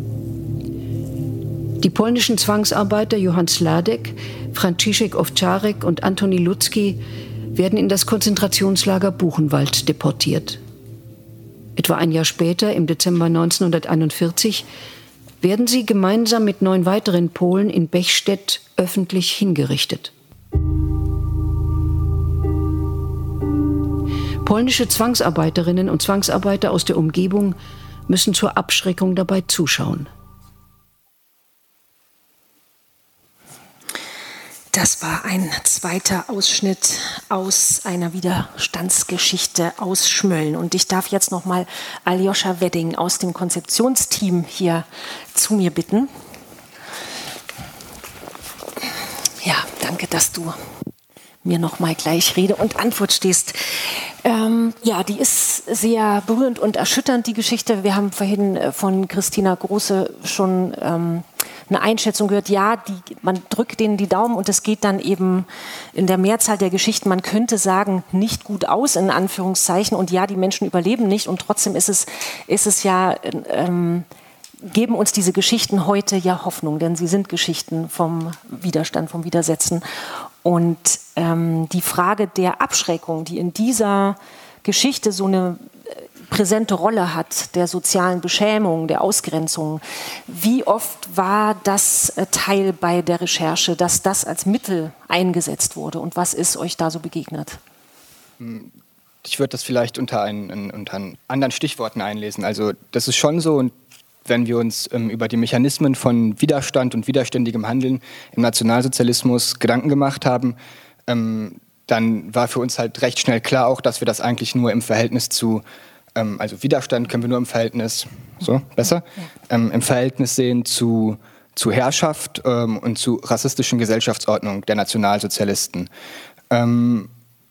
Die polnischen Zwangsarbeiter Johann Sladek, Franciszek Owczarek und Antoni Ludzki werden in das Konzentrationslager Buchenwald deportiert. Etwa ein Jahr später, im Dezember neunzehnhunderteinundvierzig, werden sie gemeinsam mit neun weiteren Polen in Bechstedt öffentlich hingerichtet. Polnische Zwangsarbeiterinnen und Zwangsarbeiter aus der Umgebung müssen zur Abschreckung dabei zuschauen. Das war ein zweiter Ausschnitt aus einer Widerstandsgeschichte aus Schmölln. Und ich darf jetzt nochmal Aljoscha Wedding aus dem Konzeptionsteam hier zu mir bitten. Ja, danke, dass du mir nochmal gleich Rede und Antwort stehst. Ähm, ja, die ist sehr berührend und erschütternd, die Geschichte. Wir haben vorhin von Christina Große schon ähm, eine Einschätzung gehört. Ja, die, man drückt denen die Daumen und es geht dann eben in der Mehrzahl der Geschichten, man könnte sagen, nicht gut aus, in Anführungszeichen. Und ja, die Menschen überleben nicht. Und trotzdem ist es, ist es ja... Ähm, geben uns diese Geschichten heute ja Hoffnung, denn sie sind Geschichten vom Widerstand, vom Widersetzen. Und ähm, die Frage der Abschreckung, die in dieser Geschichte so eine präsente Rolle hat, der sozialen Beschämung, der Ausgrenzung, wie oft war das Teil bei der Recherche, dass das als Mittel eingesetzt wurde? Und was ist euch da so begegnet? Ich würde das vielleicht unter, ein, unter anderen Stichworten einlesen. Also das ist schon so, und wenn wir uns ähm, über die Mechanismen von Widerstand und widerständigem Handeln im Nationalsozialismus Gedanken gemacht haben, ähm, dann war für uns halt recht schnell klar auch, dass wir das eigentlich nur im Verhältnis zu, ähm, also Widerstand können wir nur im Verhältnis, so, besser, ähm, im Verhältnis sehen zu, zu Herrschaft ähm, und zu rassistischen Gesellschaftsordnung der Nationalsozialisten. Ähm,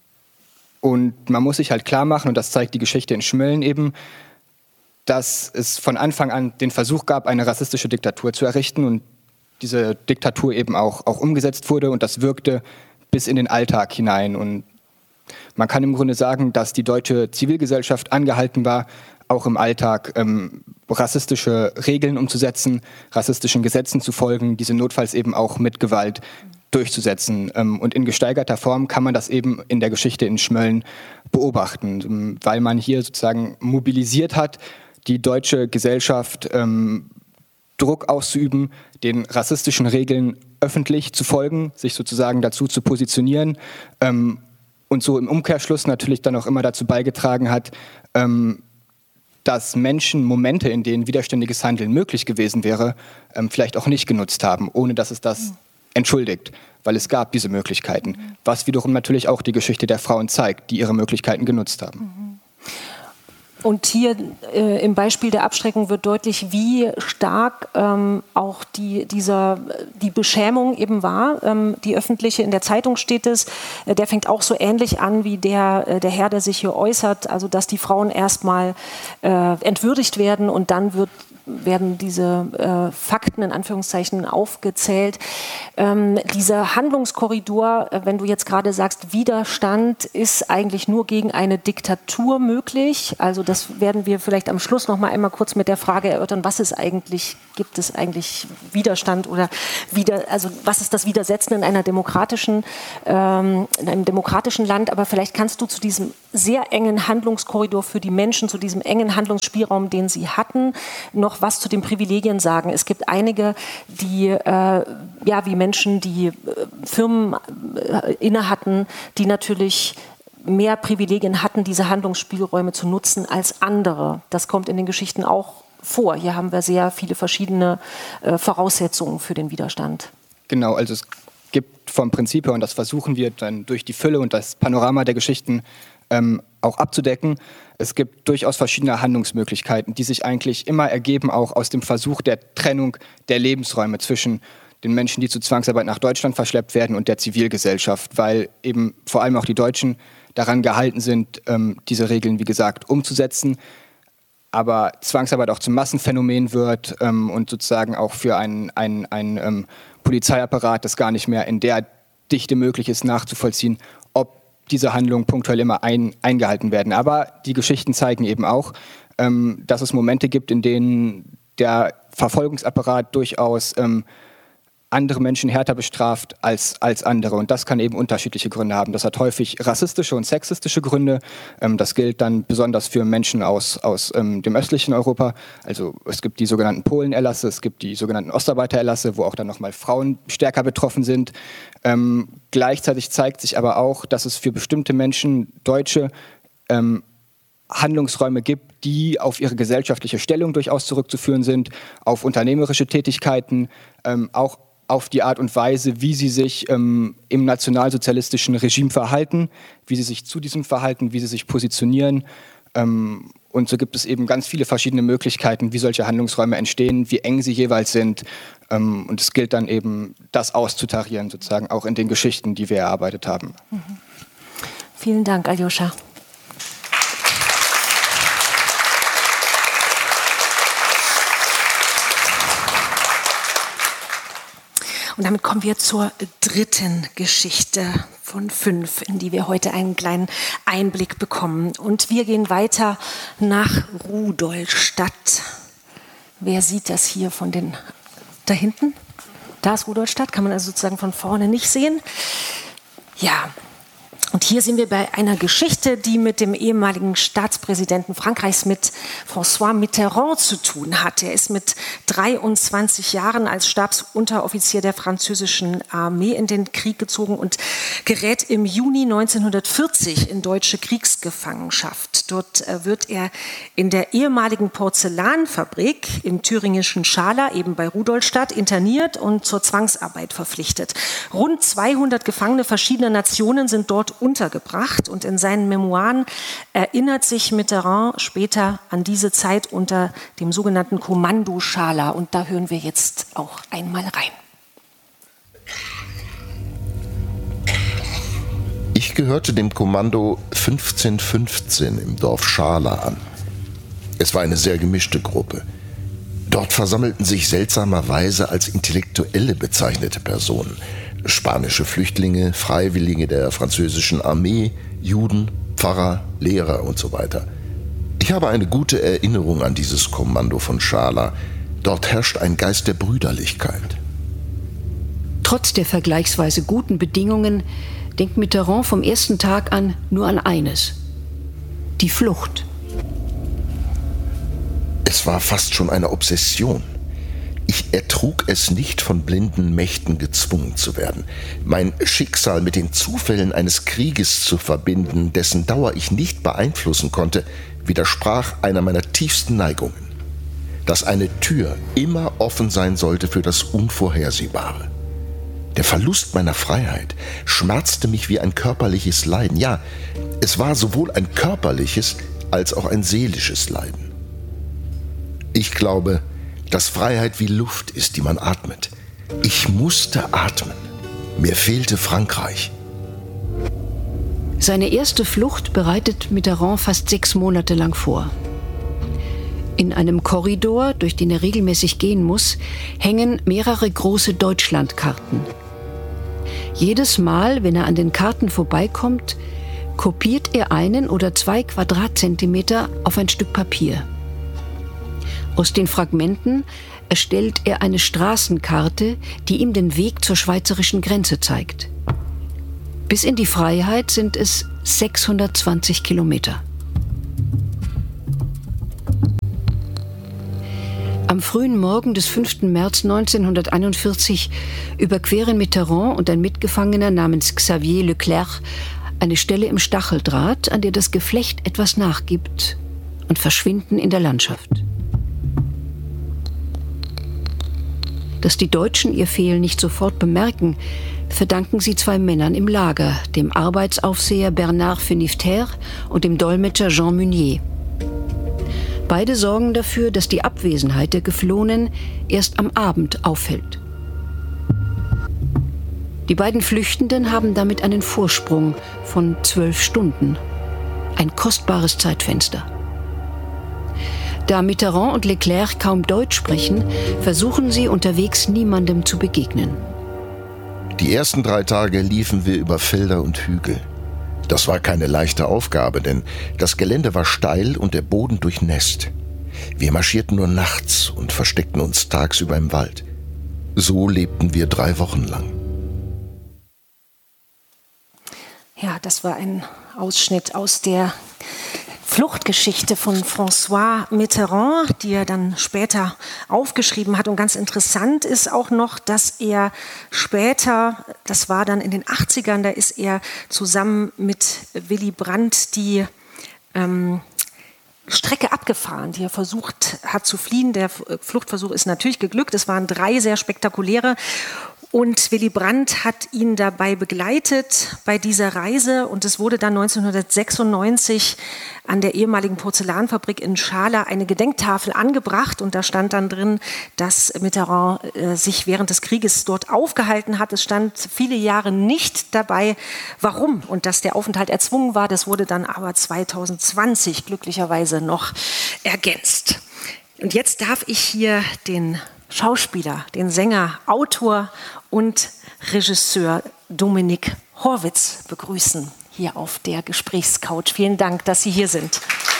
und man muss sich halt klar machen, und das zeigt die Geschichte in Schmölln eben, dass es von Anfang an den Versuch gab, eine rassistische Diktatur zu errichten und diese Diktatur eben auch, auch umgesetzt wurde und das wirkte bis in den Alltag hinein. Und man kann im Grunde sagen, dass die deutsche Zivilgesellschaft angehalten war, auch im Alltag ähm, rassistische Regeln umzusetzen, rassistischen Gesetzen zu folgen, diese notfalls eben auch mit Gewalt durchzusetzen. Ähm, und in gesteigerter Form kann man das eben in der Geschichte in Schmölln beobachten, weil man hier sozusagen mobilisiert hat, die deutsche Gesellschaft ähm, Druck auszuüben, den rassistischen Regeln öffentlich zu folgen, sich sozusagen dazu zu positionieren ähm, und so im Umkehrschluss natürlich dann auch immer dazu beigetragen hat, ähm, dass Menschen Momente, in denen widerständiges Handeln möglich gewesen wäre, ähm, vielleicht auch nicht genutzt haben, ohne dass es das entschuldigt, weil es gab diese Möglichkeiten, was wiederum natürlich auch die Geschichte der Frauen zeigt, die ihre Möglichkeiten genutzt haben. Und hier äh, im Beispiel der Abschreckung wird deutlich, wie stark ähm, auch die, dieser, die Beschämung eben war. Ähm, die öffentliche, in der Zeitung steht es, äh, der fängt auch so ähnlich an wie der, äh, der Herr, der sich hier äußert, also dass die Frauen erstmal äh, entwürdigt werden und dann wird werden diese äh, Fakten in Anführungszeichen aufgezählt. Ähm, dieser Handlungskorridor, äh, wenn du jetzt gerade sagst, Widerstand ist eigentlich nur gegen eine Diktatur möglich. Also das werden wir vielleicht am Schluss noch mal einmal kurz mit der Frage erörtern, was ist eigentlich, gibt es eigentlich Widerstand oder wieder, also was ist das Widersetzen in einer demokratischen, ähm, in einem demokratischen Land? Aber vielleicht kannst du zu diesem sehr engen Handlungskorridor für die Menschen, zu diesem engen Handlungsspielraum, den sie hatten, noch was zu den Privilegien sagen. Es gibt einige, die, äh, ja, wie Menschen, die äh, Firmen äh, inne hatten, die natürlich mehr Privilegien hatten, diese Handlungsspielräume zu nutzen als andere. Das kommt in den Geschichten auch vor. Hier haben wir sehr viele verschiedene äh, Voraussetzungen für den Widerstand. Genau, also es gibt vom Prinzip her, und das versuchen wir dann durch die Fülle und das Panorama der Geschichten ähm, auch abzudecken. Es gibt durchaus verschiedene Handlungsmöglichkeiten, die sich eigentlich immer ergeben, auch aus dem Versuch der Trennung der Lebensräume zwischen den Menschen, die zur Zwangsarbeit nach Deutschland verschleppt werden, und der Zivilgesellschaft, weil eben vor allem auch die Deutschen daran gehalten sind, ähm, diese Regeln, wie gesagt, umzusetzen. Aber Zwangsarbeit auch zum Massenphänomen wird ähm, und sozusagen auch für einen, einen, einen ähm, Polizeiapparat das gar nicht mehr in der Dichte möglich ist, nachzuvollziehen, ob diese Handlungen punktuell immer ein, eingehalten werden. Aber die Geschichten zeigen eben auch, ähm, dass es Momente gibt, in denen der Verfolgungsapparat durchaus ähm, andere Menschen härter bestraft als, als andere. Und das kann eben unterschiedliche Gründe haben. Das hat häufig rassistische und sexistische Gründe. Ähm, das gilt dann besonders für Menschen aus, aus ähm, dem östlichen Europa. Also es gibt die sogenannten Polenerlasse, es gibt die sogenannten Ostarbeitererlasse, wo auch dann nochmal Frauen stärker betroffen sind. Ähm, gleichzeitig zeigt sich aber auch, dass es für bestimmte Menschen, Deutsche, ähm, Handlungsräume gibt, die auf ihre gesellschaftliche Stellung durchaus zurückzuführen sind, auf unternehmerische Tätigkeiten, ähm, auch auf die Art und Weise, wie sie sich ähm, im nationalsozialistischen Regime verhalten, wie sie sich zu diesem verhalten, wie sie sich positionieren. Ähm, und so gibt es eben ganz viele verschiedene Möglichkeiten, wie solche Handlungsräume entstehen, wie eng sie jeweils sind. Ähm, und es gilt dann eben, das auszutarieren, sozusagen auch in den Geschichten, die wir erarbeitet haben. Mhm. Vielen Dank, Aljoscha. Und damit kommen wir zur dritten Geschichte von fünf, in die wir heute einen kleinen Einblick bekommen. Und wir gehen weiter nach Rudolstadt. Wer sieht das hier von den, da hinten? Da ist Rudolstadt, kann man also sozusagen von vorne nicht sehen. Ja. Und hier sind wir bei einer Geschichte, die mit dem ehemaligen Staatspräsidenten Frankreichs, mit François Mitterrand, zu tun hat. Er ist mit dreiundzwanzig Jahren als Stabsunteroffizier der französischen Armee in den Krieg gezogen und gerät im Juni neunzehnhundertvierzig in deutsche Kriegsgefangenschaft. Dort wird er in der ehemaligen Porzellanfabrik im thüringischen Schala, eben bei Rudolstadt, interniert und zur Zwangsarbeit verpflichtet. Rund zweihundert Gefangene verschiedener Nationen sind dort untergebracht, und in seinen Memoiren erinnert sich Mitterrand später an diese Zeit unter dem sogenannten Kommando Schala, und da hören wir jetzt auch einmal rein. Ich gehörte dem Kommando fünfzehn fünfzehn im Dorf Schala an. Es war eine sehr gemischte Gruppe. Dort versammelten sich seltsamerweise als Intellektuelle bezeichnete Personen. Spanische Flüchtlinge, Freiwillige der französischen Armee, Juden, Pfarrer, Lehrer und so weiter. Ich habe eine gute Erinnerung an dieses Kommando von Schala. Dort herrscht ein Geist der Brüderlichkeit. Trotz der vergleichsweise guten Bedingungen denkt Mitterrand vom ersten Tag an nur an eines: die Flucht. Es war fast schon eine Obsession. Ich ertrug es nicht, von blinden Mächten gezwungen zu werden. Mein Schicksal mit den Zufällen eines Krieges zu verbinden, dessen Dauer ich nicht beeinflussen konnte, widersprach einer meiner tiefsten Neigungen. Dass eine Tür immer offen sein sollte für das Unvorhersehbare. Der Verlust meiner Freiheit schmerzte mich wie ein körperliches Leiden. Ja, es war sowohl ein körperliches als auch ein seelisches Leiden. Ich glaube, dass Freiheit wie Luft ist, die man atmet. Ich musste atmen. Mir fehlte Frankreich. Seine erste Flucht bereitet Mitterrand fast sechs Monate lang vor. In einem Korridor, durch den er regelmäßig gehen muss, hängen mehrere große Deutschlandkarten. Jedes Mal, wenn er an den Karten vorbeikommt, kopiert er einen oder zwei Quadratzentimeter auf ein Stück Papier. Aus den Fragmenten erstellt er eine Straßenkarte, die ihm den Weg zur schweizerischen Grenze zeigt. Bis in die Freiheit sind es sechshundertzwanzig Kilometer. Am frühen Morgen des fünften März neunzehnhunderteinundvierzig überqueren Mitterrand und ein Mitgefangener namens Xavier Leclerc eine Stelle im Stacheldraht, an der das Geflecht etwas nachgibt, und verschwinden in der Landschaft. Dass die Deutschen ihr Fehlen nicht sofort bemerken, verdanken sie zwei Männern im Lager, dem Arbeitsaufseher Bernard Finifter und dem Dolmetscher Jean Meunier. Beide sorgen dafür, dass die Abwesenheit der Geflohenen erst am Abend auffällt. Die beiden Flüchtenden haben damit einen Vorsprung von zwölf Stunden. Ein kostbares Zeitfenster. Da Mitterrand und Leclerc kaum Deutsch sprechen, versuchen sie unterwegs niemandem zu begegnen. Die ersten drei Tage liefen wir über Felder und Hügel. Das war keine leichte Aufgabe, denn das Gelände war steil und der Boden durchnässt. Wir marschierten nur nachts und versteckten uns tagsüber im Wald. So lebten wir drei Wochen lang. Ja, das war ein Ausschnitt aus der Fluchtgeschichte von François Mitterrand, die er dann später aufgeschrieben hat. Und ganz interessant ist auch noch, dass er später, das war dann in den achtzigern, da ist er zusammen mit Willy Brandt die ähm, Strecke abgefahren, die er versucht hat zu fliehen. Der Fluchtversuch ist natürlich geglückt. Es waren drei sehr spektakuläre. Und Willy Brandt hat ihn dabei begleitet bei dieser Reise. Und es wurde dann neunzehnhundertsechsundneunzig an der ehemaligen Porzellanfabrik in Schala eine Gedenktafel angebracht. Und da stand dann drin, dass Mitterrand äh, sich während des Krieges dort aufgehalten hat. Es stand viele Jahre nicht dabei, warum. Und dass der Aufenthalt erzwungen war, das wurde dann aber zweitausendzwanzig glücklicherweise noch ergänzt. Und jetzt darf ich hier den Schauspieler, den Sänger, Autor und Regisseur Dominik Horwitz begrüßen, hier auf der Gesprächscouch. Vielen Dank, dass Sie hier sind.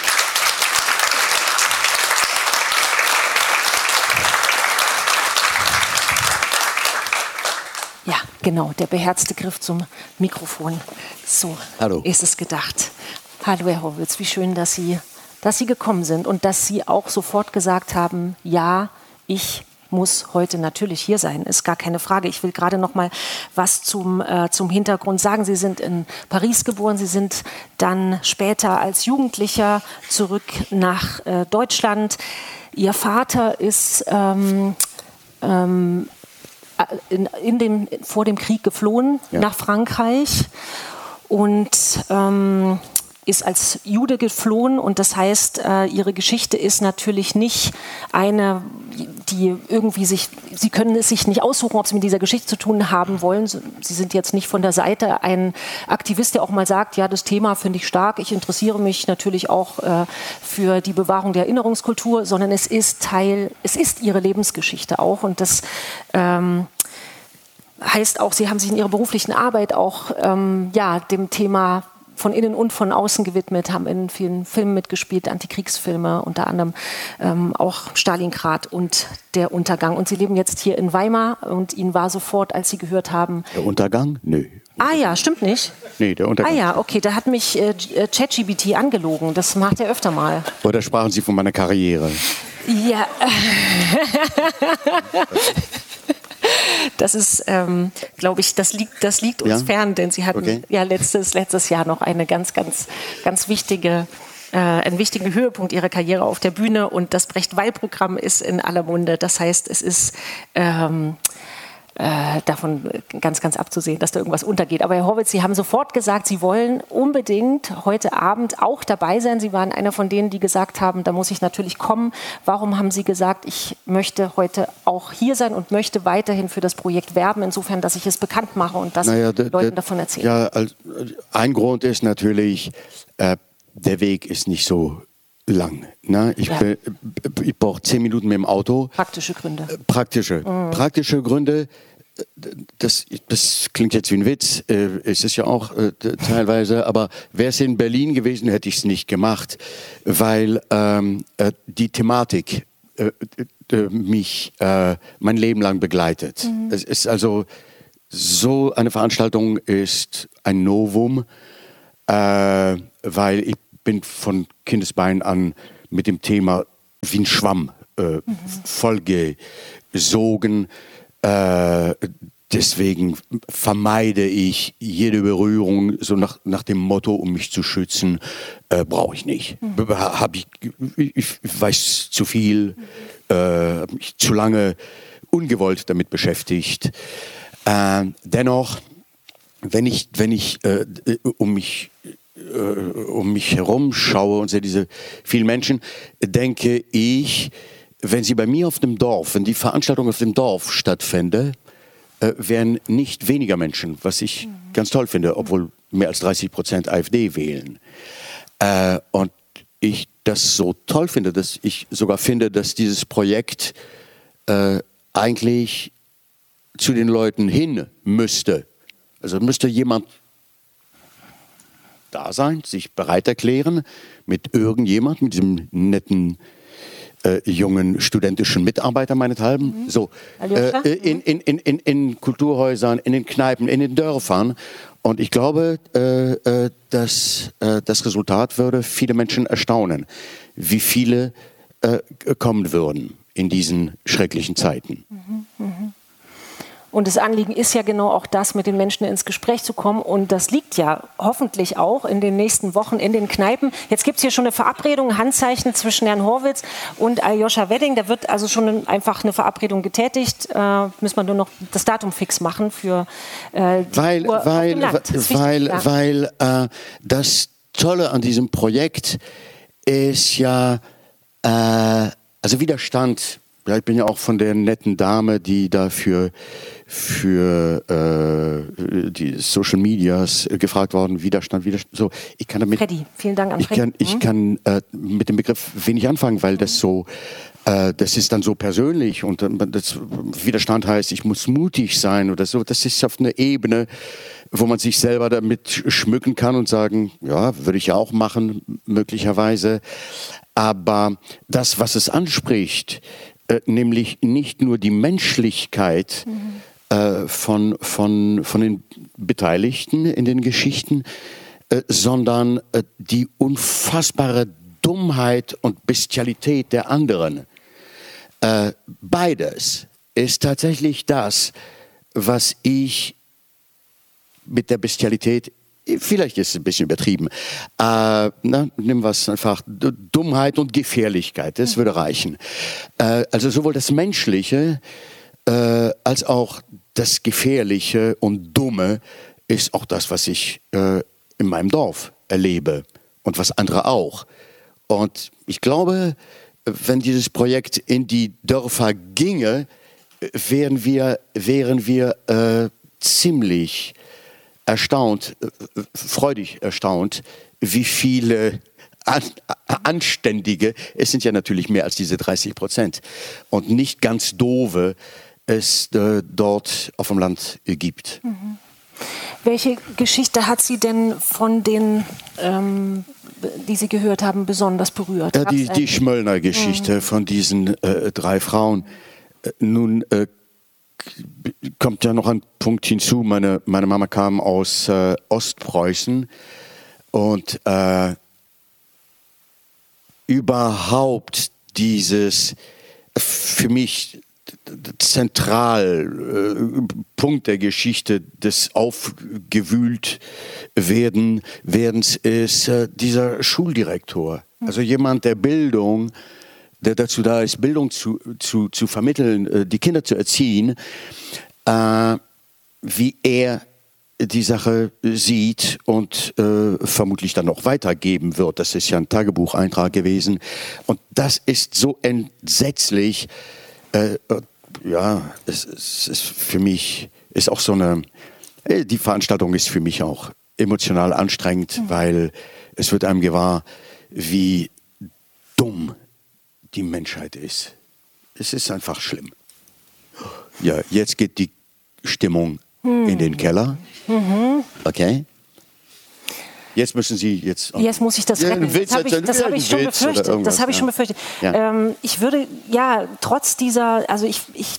Ja, genau, der beherzte Griff zum Mikrofon. So Hallo. Ist es gedacht. Hallo, Herr Horwitz, wie schön, dass Sie, dass Sie gekommen sind und dass Sie auch sofort gesagt haben, ja, ich muss heute natürlich hier sein, ist gar keine Frage. Ich will gerade noch mal was zum, äh, zum Hintergrund sagen. Sie sind in Paris geboren, Sie sind dann später als Jugendlicher zurück nach äh, Deutschland. Ihr Vater ist ähm, ähm, in, in dem, vor dem Krieg geflohen ja. nach Frankreich und ähm, ist als Jude geflohen und das heißt, äh, ihre Geschichte ist natürlich nicht eine, die irgendwie sich, sie können es sich nicht aussuchen, ob sie mit dieser Geschichte zu tun haben wollen. Sie sind jetzt nicht von der Seite ein Aktivist, der auch mal sagt, ja, das Thema finde ich stark, ich interessiere mich natürlich auch äh, für die Bewahrung der Erinnerungskultur, sondern es ist Teil, es ist ihre Lebensgeschichte auch und das ähm, heißt auch, sie haben sich in ihrer beruflichen Arbeit auch ähm, ja, dem Thema von innen und von außen gewidmet, haben in vielen Filmen mitgespielt, Antikriegsfilme, unter anderem ähm, auch Stalingrad und der Untergang. Und Sie leben jetzt hier in Weimar und Ihnen war sofort, als Sie gehört haben... Der Untergang? Nö. Ah ja, stimmt nicht? Nee, der Untergang. Ah ja, okay, da hat mich äh, ChatGPT angelogen. Das macht er öfter mal. Oder sprachen Sie von meiner Karriere? Ja. Das ist, ähm, glaube ich, das liegt, das liegt uns ja? fern, denn Sie hatten okay. ja letztes, letztes Jahr noch eine ganz, ganz, ganz wichtige, äh, einen wichtigen Höhepunkt Ihrer Karriere auf der Bühne und das Brecht-Weil-Programm ist in aller Munde. Das heißt, es ist ähm, äh, davon ganz, ganz abzusehen, dass da irgendwas untergeht. Aber Herr Horwitz, Sie haben sofort gesagt, Sie wollen unbedingt heute Abend auch dabei sein. Sie waren einer von denen, die gesagt haben, da muss ich natürlich kommen. Warum haben Sie gesagt, ich möchte heute auch hier sein und möchte weiterhin für das Projekt werben, insofern, dass ich es bekannt mache und das naja, de, Leuten de, davon erzähle? Ja, also ein Grund ist natürlich, äh, der Weg ist nicht so lang. Ne? Ich, ja. bin, ich brauche zehn Minuten mit dem Auto. Praktische Gründe. Äh, praktische. Mhm. Praktische Gründe. Das, das klingt jetzt wie ein Witz, äh, ist es ja auch äh, teilweise, aber wäre es in Berlin gewesen, hätte ich es nicht gemacht, weil ähm, äh, die Thematik äh, äh, mich äh, mein Leben lang begleitet. Mhm. Es ist also, so eine Veranstaltung ist ein Novum, äh, weil ich bin von Kindesbein an mit dem Thema wie ein Schwamm äh, mhm. vollgesogen. Äh, deswegen vermeide ich jede Berührung, so nach, nach dem Motto, um mich zu schützen, äh, brauche ich nicht. Mhm. Hab ich, ich weiß zu viel, äh, mich zu lange ungewollt damit beschäftigt. Äh, dennoch, wenn ich, wenn ich äh, um mich um mich herum schaue und sehe diese vielen Menschen, denke ich, wenn sie bei mir auf dem Dorf, wenn die Veranstaltung auf dem Dorf stattfände, äh, wären nicht weniger Menschen, was ich mhm. ganz toll finde, obwohl mehr als dreißig Prozent AfD wählen. Äh, und ich das so toll finde, dass ich sogar finde, dass dieses Projekt äh, eigentlich zu den Leuten hin müsste. Also müsste jemand da sein, sich bereit erklären, mit irgendjemand, mit diesem netten äh, jungen studentischen Mitarbeiter meinethalben, mhm. so äh, in, in, in, in, in Kulturhäusern, in den Kneipen, in den Dörfern. Und ich glaube, äh, äh, dass äh, das Resultat würde viele Menschen erstaunen, wie viele äh, kommen würden in diesen schrecklichen Zeiten. Mhm. Mhm. Und das Anliegen ist ja genau auch das, mit den Menschen ins Gespräch zu kommen. Und das liegt ja hoffentlich auch in den nächsten Wochen in den Kneipen. Jetzt gibt es hier schon eine Verabredung, ein Handzeichen zwischen Herrn Horwitz und Aljoscha Wedding. Da wird also schon einfach eine Verabredung getätigt. Äh, müssen wir nur noch das Datum fix machen für äh, die weil, Tour weil, auf dem Land. Das weil, wichtig, ja. weil äh, das Tolle an diesem Projekt ist ja, äh, also Widerstand. Ja, ich bin ja auch von der netten Dame, die dafür für äh, die Social Medias gefragt worden, Widerstand, Widerstand. So, ich kann damit. Freddy, vielen Dank an ich Freddy. kann, ich kann äh, mit dem Begriff wenig anfangen, weil das so, äh, das ist dann so persönlich und äh, das Widerstand heißt, ich muss mutig sein oder so. Das ist auf einer Ebene, wo man sich selber damit schmücken kann und sagen, ja, würde ich ja auch machen, möglicherweise. Aber das, was es anspricht, äh, nämlich nicht nur die Menschlichkeit mhm. äh, von, von, von den Beteiligten in den Geschichten, äh, sondern äh, die unfassbare Dummheit und Bestialität der anderen. Äh, beides ist tatsächlich das, was ich mit der Bestialität, vielleicht ist es ein bisschen übertrieben, äh, na, nimm was einfach, Dummheit und Gefährlichkeit, das würde reichen. Äh, also sowohl das Menschliche äh, als auch das Gefährliche und Dumme ist auch das, was ich äh, in meinem Dorf erlebe und was andere auch. Und ich glaube, wenn dieses Projekt in die Dörfer ginge, wären wir, wären wir äh, ziemlich erstaunt, äh, freudig erstaunt, wie viele an, Anständige, es sind ja natürlich mehr als diese dreißig Prozent, und nicht ganz doofe es äh, dort auf dem Land äh, gibt. Mhm. Welche Geschichte hat Sie denn von den, ähm, die Sie gehört haben, besonders berührt? Ja, die, die Schmöllner-Geschichte mhm. von diesen äh, drei Frauen. Äh, nun äh, kommt ja noch ein Punkt hinzu. Meine, meine Mama kam aus äh, Ostpreußen und äh, überhaupt dieses für mich Zentralpunkt äh, der Geschichte des Aufgewühltwerden Werdens ist äh, dieser Schuldirektor. Also jemand der Bildung, der dazu da ist, Bildung zu, zu, zu vermitteln, äh, die Kinder zu erziehen. äh, wie er die Sache sieht und äh, vermutlich dann noch weitergeben wird. Das ist ja ein Tagebucheintrag gewesen. Und das ist so entsetzlich. Äh, ja, es, es ist für mich, ist auch so eine, die Veranstaltung ist für mich auch emotional anstrengend, mhm. weil es wird einem gewahr, wie dumm die Menschheit ist. Es ist einfach schlimm. Ja, jetzt geht die Stimmung hm. in den Keller. Mhm. Okay. Jetzt müssen Sie jetzt. Jetzt muss ich das ja, retten. Witz, das habe ich, das hab ich schon befürchtet. Das habe ich ja. schon befürchtet. Ja. Ähm, ich würde, ja, trotz dieser, also ich, ich